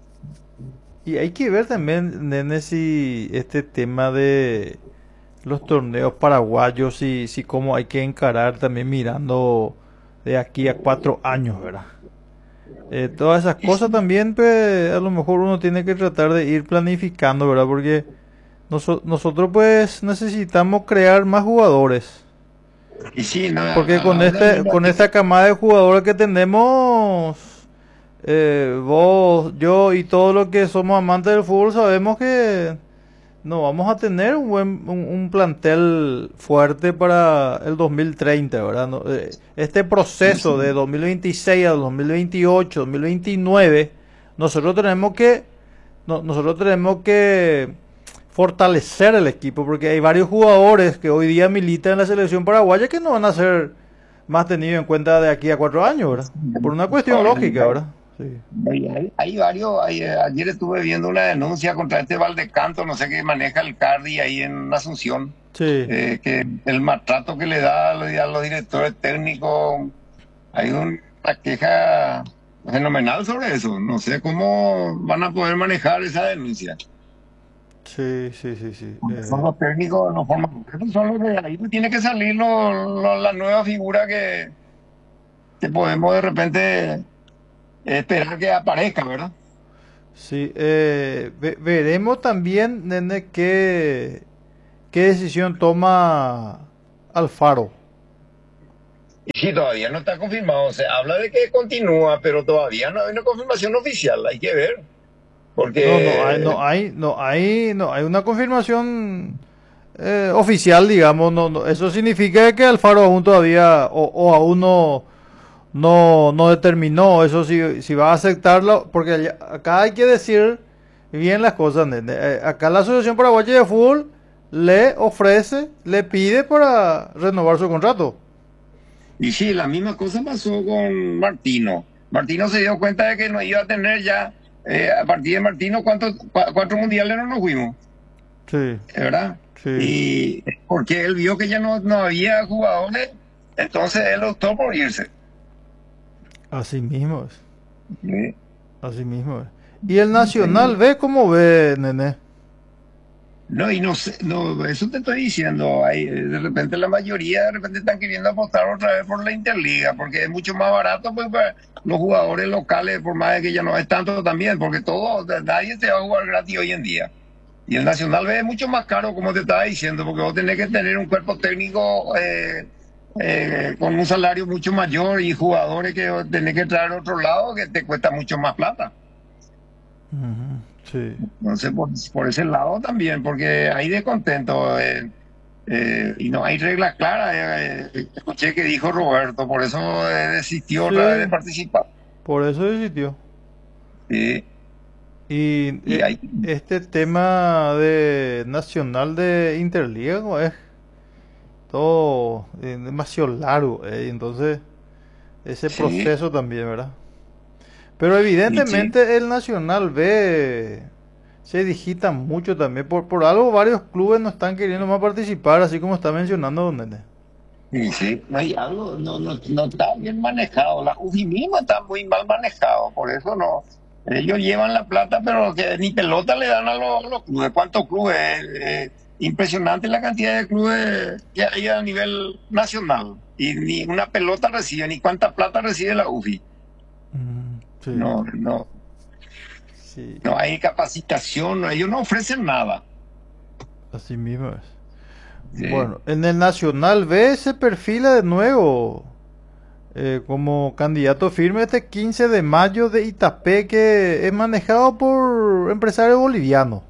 y hay que ver también, nene, si este tema de los torneos paraguayos, si, si cómo hay que encarar también mirando de aquí a cuatro años, ¿verdad? Eh, todas esas cosas también, pues, a lo mejor uno tiene que tratar de ir planificando, ¿verdad? Porque noso- nosotros pues necesitamos crear más jugadores. Y sí, no, Porque con ahora este, mismo con aquí- esta camada de jugadores que tenemos, eh, vos, yo y todos los que somos amantes del fútbol sabemos que no vamos a tener un buen un, un plantel fuerte para el dos mil treinta, ¿verdad? No, eh, este proceso de dos mil veintiséis a dos mil veintiocho, dos mil veintinueve, nosotros tenemos que no- nosotros tenemos que fortalecer el equipo porque hay varios jugadores que hoy día militan en la selección paraguaya que no van a ser más tenidos en cuenta de aquí a cuatro años, ¿verdad? Por una cuestión lógica, ¿verdad? Sí. Hay, hay- hay varios, hay, eh, ayer estuve viendo una denuncia contra este Valdecanto, no sé qué maneja el Cardi ahí en Asunción, Sí. eh, que el maltrato que le da a los, a los directores técnicos, hay un- una queja fenomenal sobre eso, no sé cómo van a poder manejar esa denuncia. Sí, sí, sí, sí. Eh, Son los técnicos, no forman, son los de ahí tiene que salir lo- lo- la nueva figura que, que podemos de repente esperar que aparezca, ¿verdad? sí, eh, ve- veremos también, nene, qué, qué decisión toma Alfaro. Y sí, todavía no está confirmado. Se habla de que continúa, pero todavía no hay una confirmación oficial. Hay que ver. No, no hay, Porque no hay, no hay, no hay una confirmación eh, oficial, digamos. No, no, eso significa que Alfaro aún todavía, o, o aún no, no, no determinó eso si, si va a aceptarlo, porque allá- acá hay que decir bien las cosas, nene. Eh, acá la Asociación Paraguaya de Fútbol le ofrece, le pide para renovar su contrato. y sí, la misma cosa pasó con Martino. Martino se dio cuenta de que no iba a tener ya, eh, a partir de Martino, ¿cuántos, cua- cuatro mundiales no nos fuimos? Sí, ¿Verdad? sí, Y porque él vio que ya no, no había jugadores, entonces él optó por irse. así mismo es, ¿Sí? así mismo es. ¿Y el Nacional ve cómo ve, nene? No, y no sé, no, eso te estoy diciendo. Hay, eh, de repente la mayoría de repente están queriendo apostar otra vez por la Interliga, porque es mucho más barato pues, para los jugadores locales, por más de que ya no es tanto también, porque todo, nadie te va a jugar gratis hoy en día. Y el Nacional B es mucho más caro, como te estaba diciendo, porque vos tenés que tener un cuerpo técnico eh, eh, con un salario mucho mayor y jugadores que tenés que traer a otro lado que te cuesta mucho más plata. Ujú, sí. Entonces, por, por ese lado también, porque hay descontento eh, eh, y no hay reglas claras. eh, eh, escuché que dijo Roberto, por eso eh, desistió otra vez de Sí, participar. por eso decidió. Sí, Y y eh, hay, este tema de Nacional de Interliga ¿no? Es todo eh, demasiado largo, eh, y entonces ese sí, proceso también, ¿verdad? Pero y sí. evidentemente el Nacional B se digita mucho también. Por, por algo varios clubes no están queriendo más participar, así como está mencionando Don Nene. Sí, sí, no hay algo, no, no, no está bien manejado. La U F I mismo está muy mal manejado, por eso no. Ellos llevan la plata, pero que ni pelota le dan a los, a los clubes. ¿Cuántos clubes? Eh, impresionante la cantidad de clubes que hay a nivel nacional. Y ni una pelota recibe, ni cuánta plata recibe la U F I. Mm, sí, No, no, sí, no hay capacitación, no, ellos no ofrecen nada. así mismo es. Sí. Bueno, en el Nacional B se perfila de nuevo eh, como candidato firme este quince de mayo de Itapé, que es manejado por empresarios bolivianos.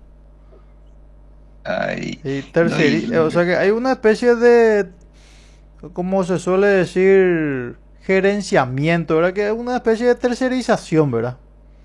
Ay, Y no, terceri- eh, o y, sea que hay una especie de, como se suele decir, gerenciamiento, ¿verdad? Que es una especie de tercerización, ¿verdad?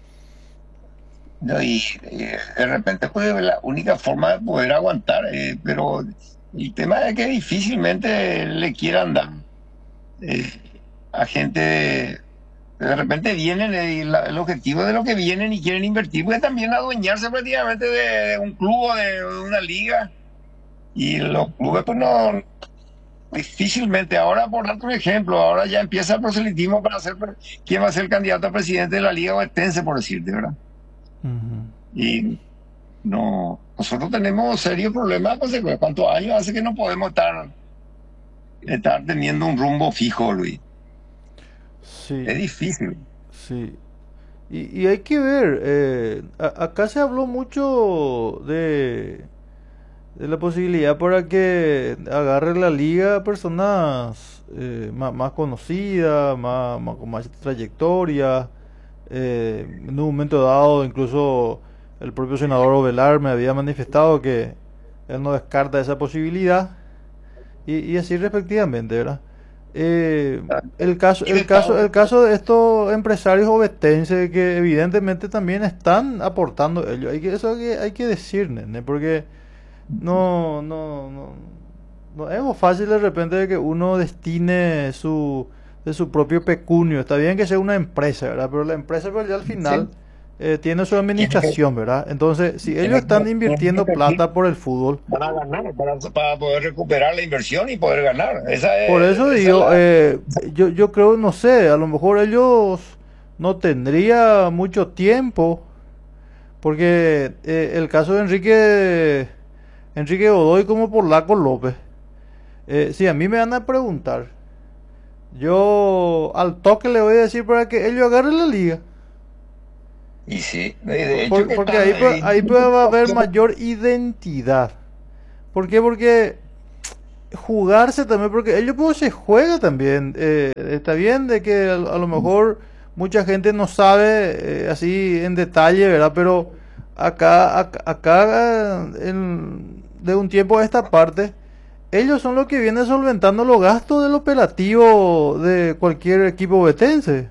No, y, y de repente pues la única forma de poder aguantar, eh, pero el tema es que difícilmente le quieran dar eh, a gente, de, de repente vienen, eh, y la- el objetivo de lo que vienen y quieren invertir, pues también adueñarse prácticamente de, de un club o de, de una liga, y los clubes pues no, difícilmente, ahora por darte un ejemplo, ahora ya empieza el proselitismo para ser, pre- quién va a ser el candidato a presidente de la liga oestense, por decirte, ¿verdad? Ujú. Y no, nosotros tenemos serios problemas, pues, ¿de cuántos años hace que no podemos estar, estar teniendo un rumbo fijo, Luis? Sí, Es difícil. sí. Y, y hay que ver, eh, a- acá se habló mucho de, de la posibilidad para que agarre la liga personas eh, más, más conocidas, más, más- con más trayectoria. Eh, en un momento dado, incluso el propio senador Ovelar me había manifestado que él no descarta esa posibilidad y, y así respectivamente, ¿verdad? Eh, el caso, Y de el caso, Estado, el caso de estos empresarios ovetenses que evidentemente también están aportando ellos, hay que, eso hay que, hay que decir, nene, porque no, no, no, no es muy fácil de repente de que uno destine su, de su propio pecunio. Está bien que sea una empresa, ¿verdad? Pero la empresa pues, ya al final sí, eh, tiene su tiene que, administración, ¿verdad? Entonces, si ellos tiene que, están tiene que invirtiendo invertir plata por el fútbol, para ganar, para, para poder recuperar la inversión y poder ganar. Esa por es, eso esa es digo, la... eh, yo, yo creo, no sé, a lo mejor ellos no tendría mucho tiempo, porque eh, el caso de Enrique, Enrique Godoy como Polaco López, eh, si a mí me van a preguntar, yo al toque le voy a decir para que ellos agarren la liga. Y sí, de, de Por- hecho por- que porque están... ahí, pues- eh, ahí pues va a haber mayor identidad. ¿Por qué? Porque jugarse también, porque ellos pues se juega también. Eh, está bien de que a, a lo mejor mucha gente no sabe eh, así en detalle, ¿verdad? Pero acá, acá, acá en- de un tiempo a esta parte, ellos son los que vienen solventando los gastos del operativo de cualquier equipo betense.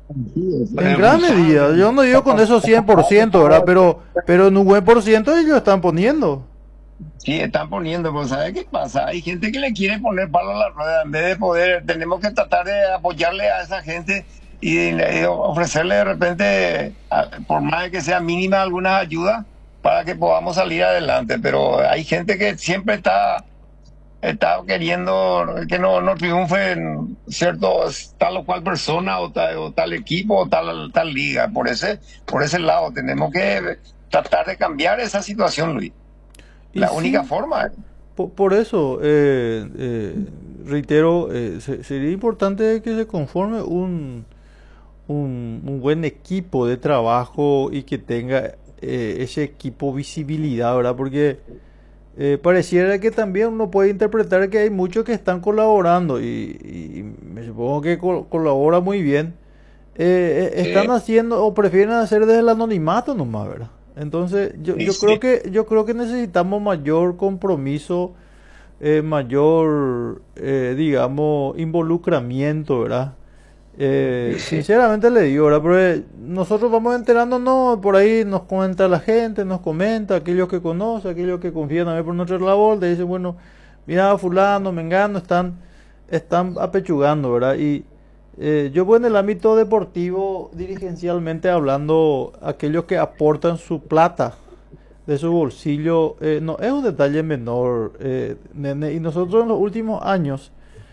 En gran medida. Yo no digo con eso cien por ciento, ¿verdad? Pero, pero en un buen por ciento ellos están poniendo. Sí, están poniendo, pues ¿sabes qué pasa? Hay gente que le quiere poner palo a la rueda en vez de poder, tenemos que tratar de apoyarle a esa gente y, y ofrecerle de repente, a- por más de que sea mínima, alguna ayuda para que podamos salir adelante. Pero hay gente que siempre está, está queriendo que no, no triunfe en cierto, tal o cual persona o tal, o tal equipo o tal, tal liga. Por ese, por ese lado tenemos que tratar de cambiar esa situación, Luis. Y La única sí, forma. po- por, eso, eh, eh, reitero, eh, se- sería importante que se conforme un, un, un buen equipo de trabajo y que tenga eh, ese equipo visibilidad, ¿verdad? Porque eh, pareciera que también uno puede interpretar que hay muchos que están colaborando y, y me supongo que col- colabora muy bien. Eh, eh, están Sí, haciendo o prefieren hacer desde el anonimato nomás, ¿verdad? Entonces yo, sí, yo creo sí. que yo creo que necesitamos mayor compromiso, eh, mayor eh, digamos involucramiento, ¿verdad? Eh, Sí. sinceramente le digo, ¿verdad? Pero eh, nosotros vamos enterándonos, por ahí nos comenta la gente, nos comenta, aquellos que conocen, aquellos que confían también por nuestra labor, te dicen, bueno, mira, fulano, mengano, están, están apechugando, ¿verdad? Y eh, yo voy en el ámbito deportivo, dirigencialmente hablando, aquellos que aportan su plata de su bolsillo, eh, no es un detalle menor, eh, nene, y nosotros en los últimos años,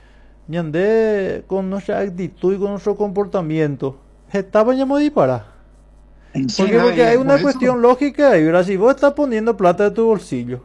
Ñandé, con nuestra actitud y con nuestro comportamiento, estaba ya muy para. Sí, Porque, no, porque hay y por una eso, cuestión lógica ahí, ¿verdad? Si vos estás poniendo plata de tu bolsillo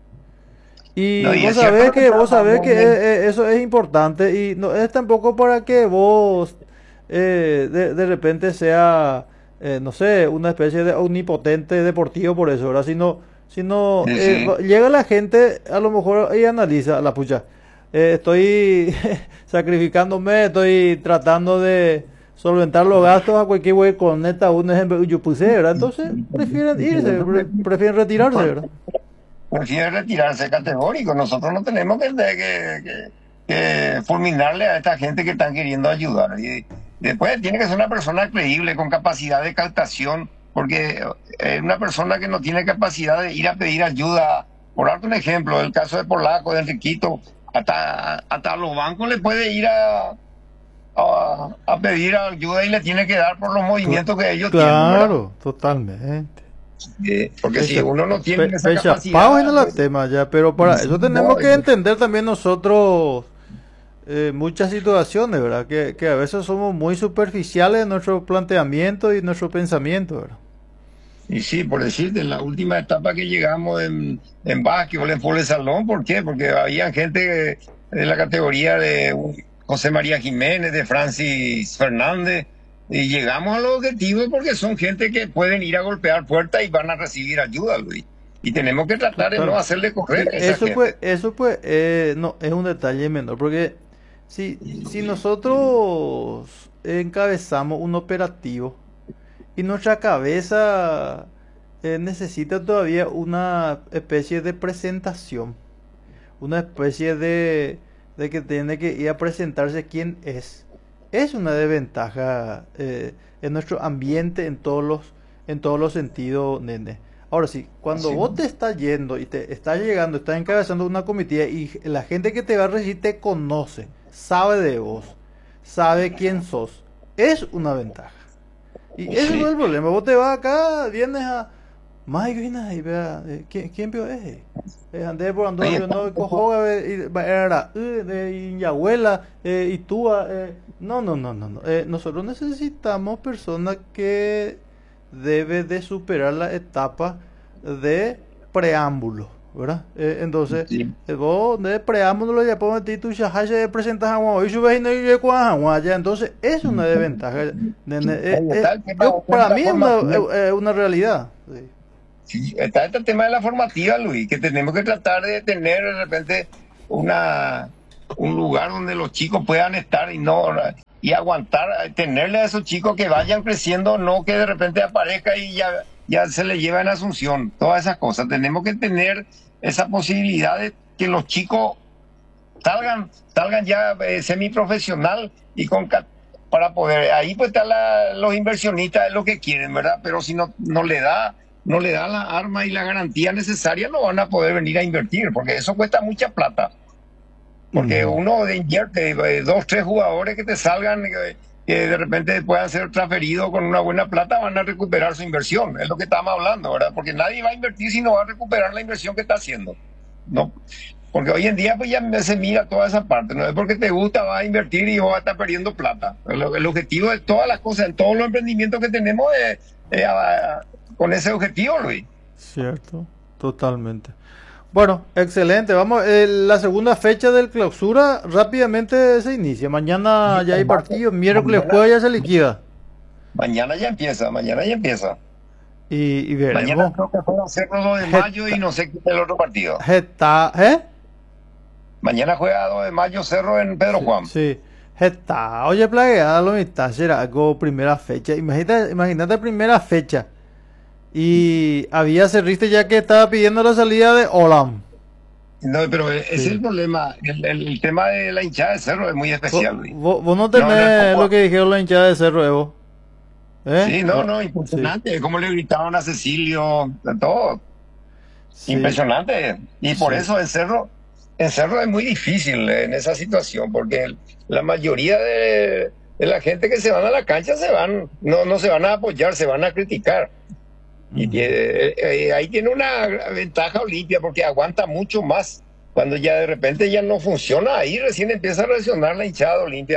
no, y y vos es cierto sabés lo que que está vos sabés que hablando. eh, eh, eso es importante y no es tampoco para que vos eh, de, de repente sea, eh, no sé, una especie de omnipotente deportivo por eso, ¿verdad? Sino, sino Sí, eh, sí, va- llega la gente a lo mejor y analiza la pucha. eh, estoy sacrificándome, estoy tratando de solventar los gastos a cualquier güey con neta un ejemplo yo puse, ¿verdad? Entonces prefieren irse, pre- prefieren retirarse, ¿verdad? prefiere retirarse categórico. Nosotros no tenemos que, que, que- que fulminarle a esta gente que están queriendo ayudar. Y después tiene que ser una persona creíble, con capacidad de captación, porque eh, una persona que no tiene capacidad de ir a pedir ayuda, por darte un ejemplo, el caso de Polaco, de Enriquito, hasta, hasta a los bancos le puede ir a, a, a pedir ayuda y le tiene que dar por los Cla- movimientos que ellos tienen, ¿verdad? claro, totalmente. Eh, porque si Pecha, uno no tiene pe- esa pecha pavo en capacidad, la pues, tema ya, pero para eso tenemos no, que entender también nosotros eh, muchas situaciones, ¿verdad? Que, que a veces somos muy superficiales en nuestro planteamiento y nuestro pensamiento, ¿verdad? y sí, por decirte, en la última etapa que llegamos en, en básquetbol, en fútbol de salón, ¿por qué? Porque había gente de la categoría de uh, José María Jiménez, de Francis Fernández, y llegamos a los objetivos porque son gente que pueden ir a golpear puertas y van a recibir ayuda, Luis. Y tenemos que tratar de no Total. hacerle correr Sí, a esa eso pues, gente. eso pues, eh, no, es un detalle menor, porque si, si nosotros encabezamos un operativo y nuestra cabeza eh, necesita todavía una especie de presentación, una especie de, de que tiene que ir a presentarse quién es. Es una desventaja eh, en nuestro ambiente en todos los, en todos los sentidos, nene. Ahora sí, cuando Así, vos te estás yendo y te estás llegando, estás encabezando una comitiva y la gente que te va a recibir te conoce, sabe de vos, sabe quién sos, es una ventaja. Y ese no es sí. el problema. Vos te vas acá, vienes a. Más y vea, eh, ¿quién, quién vio ese? Eh, andé por andó, Oye, yo no, cojoga, eh, y- era, eh, eh, y mi abuela, eh, y tú, ah, eh, no, no, no, no, no. Eh, nosotros necesitamos personas que debe de superar la etapa de preámbulo, ¿verdad? Eh, entonces, sí. eh, vos de preámbulo ya puedes meter tu shahash presentas a Juan, y subes y no y Juan, ya, entonces es una desventaja. Nene, eh, Ahí eh, está el tema yo, para de mí la es una, formación. eh, eh, una realidad. Sí. Sí, está este tema de la formativa, Luis, que tenemos que tratar de tener de repente una, un lugar donde los chicos puedan estar y no y aguantar, tenerle a esos chicos que vayan creciendo, no que de repente aparezca y ya, ya se le lleva en Asunción, todas esas cosas. Tenemos que tener esa posibilidad de que los chicos salgan, salgan ya eh, semiprofesional y con para poder, ahí pues están la, los inversionistas, es lo que quieren, ¿verdad? Pero si no, no le da, no le da la arma y la garantía necesaria, no van a poder venir a invertir, porque eso cuesta mucha plata. Porque uno invierte eh, dos, tres jugadores que te salgan, que, que de repente puedan ser transferidos con una buena plata, van a recuperar su inversión. Es lo que estamos hablando, ¿verdad? Porque nadie va a invertir si no va a recuperar la inversión que está haciendo. No, porque hoy en día pues ya se mira toda esa parte. No es porque te gusta, vas a invertir y vas a estar perdiendo plata. El, el objetivo de todas las cosas, en todos los emprendimientos que tenemos, es, es a, a, con ese objetivo, Luis. Cierto, totalmente. Bueno, excelente. Vamos, eh, la segunda fecha del clausura rápidamente se inicia. Mañana ya hay partido, miércoles, jueves ya se liquida. Mañana ya empieza, mañana ya empieza. Y, y veremos. Mañana creo que juega Cerro dos de mayo y no sé qué es el otro partido. Geta, ¿eh? Mañana juega dos de mayo Cerro en Pedro Sí, Juan. sí. Geta, oye, plagueada lo mitad será algo primera fecha. Imagínate, imagínate primera fecha. Y había cerrista ya que estaba pidiendo la salida de Olam. No, pero ese sí. es el problema. El, el, el tema de la hinchada de Cerro es muy especial. ¿Vos, vos, vos no tenés no, no, lo que dijeron la hinchada de Cerro, Evo? ¿Eh? Sí, no, no, impresionante. Sí. Como le gritaban a Cecilio, de todo. Sí. Impresionante. Y por sí. eso en Cerro, en Cerro es muy difícil en esa situación, porque la mayoría de, de la gente que se van a la cancha se van, no, no se van a apoyar, se van a criticar. Y tiene, eh, ahí tiene una ventaja Olimpia porque aguanta mucho más. Cuando ya de repente ya no funciona, ahí recién empieza a reaccionar la hinchada de Olimpia.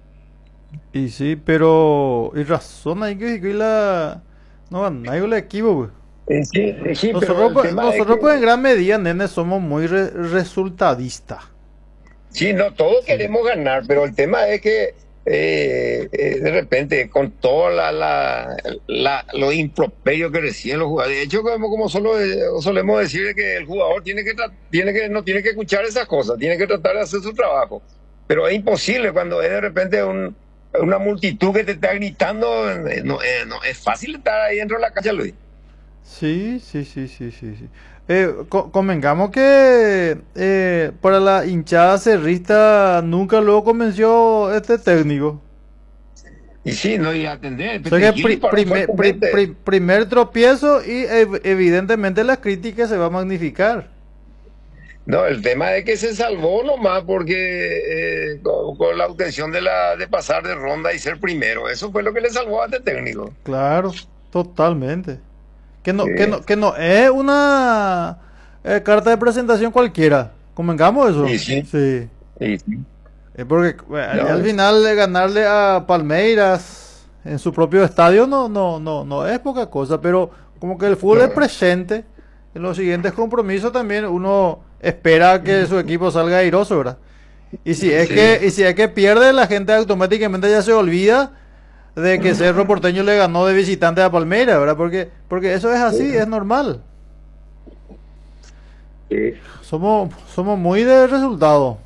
Y sí, pero y razón hay que decir la no no hay el equipo. Eh, sí, sí, nosotros pues, nosotros que... pues en gran medida, nene, somos muy re resultadistas. Sí, no, todos sí. queremos ganar, pero el tema es que Eh, eh, de repente con toda la, la, la lo improperio que reciben los jugadores, de hecho como, como solo eh, solemos decir que el jugador tiene que tiene que no tiene que escuchar esas cosas, tiene que tratar de hacer su trabajo, pero es imposible cuando es de repente un, una multitud que te está gritando, eh, no, eh, no es fácil estar ahí dentro de la cancha, Luis. Sí, sí, sí, sí, sí, sí. Eh, co convengamos que eh, para la hinchada cerrista nunca luego convenció este técnico. Y sí, no, y atender. O sea que pri primer, pri pri primer tropiezo y ev evidentemente las críticas se va a magnificar. No, el tema es que se salvó nomás porque eh, con, con la obtención de, la, de pasar de ronda y ser primero. Eso fue lo que le salvó a este técnico. Claro, totalmente. Que no, sí. que no, que no es una eh, carta de presentación cualquiera. Convengamos eso. Sí, sí. sí. sí, sí. Eh, porque eh, no. al final de ganarle a Palmeiras en su propio estadio no, no, no, no es poca cosa, pero como que el fútbol no. es presente. En los siguientes compromisos también uno espera que su equipo salga airoso, ¿verdad? Y si es sí. que, y si es que pierde, la gente automáticamente ya se olvida de que Cerro Porteño le ganó de visitante a Palmeiras, ¿verdad? Porque, porque eso es así, sí. es normal. Sí. Somos, somos muy de resultado.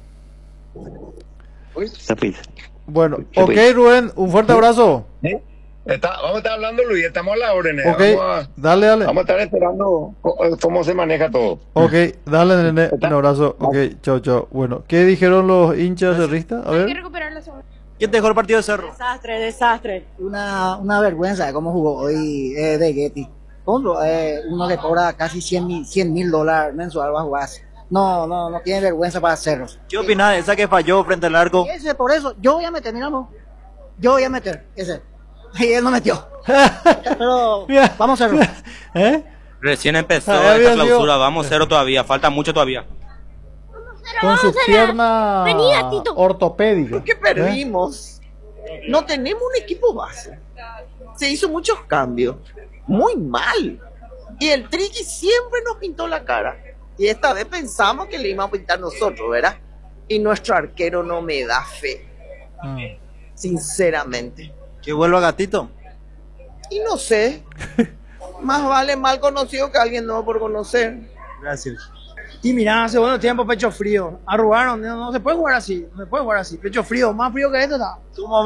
Bueno, ok, Rubén, un fuerte abrazo. ¿Sí? Está, vamos a estar hablando, Luis, estamos a la orden. Ok, vamos a, dale, dale. Vamos a estar esperando cómo se maneja todo. Ok, dale, nene, un abrazo. Ok, chao, chao. Bueno, ¿qué dijeron los hinchas cerristas? A ver. Hay que recuperar la zona. ¿Quién te dejó el partido de Cerro? Desastre, desastre. Una, una vergüenza de cómo jugó hoy eh, de Getty. Eh, uno le cobra casi cien mil dólares mensual a jugar. No, no, no tiene vergüenza para Cerro. ¿Qué opinas de esa que falló frente al arco? Ese, por eso, yo voy a meter, mira, no. Yo voy a meter, ese. Y él no metió. Pero vamos a Cerro. ¿Eh? Recién empezó ah, esta clausura, vamos Cerro todavía, falta mucho todavía. Con sus piernas ortopédicas. ¿Por qué perdimos? ¿Eh? No tenemos un equipo base. Se hizo muchos cambios. Muy mal. Y el Triqui siempre nos pintó la cara. Y esta vez pensamos que le íbamos a pintar nosotros, ¿verdad? Y nuestro arquero no me da fe. Ah. Sinceramente. ¿Que vuelva Gatito? Y no sé. Más vale mal conocido que alguien nuevo por conocer. Gracias. Y mirá, segundo tiempo, pecho frío. Arrugaron, no, no se puede jugar así, no se puede jugar así. Pecho frío, más frío que esto está.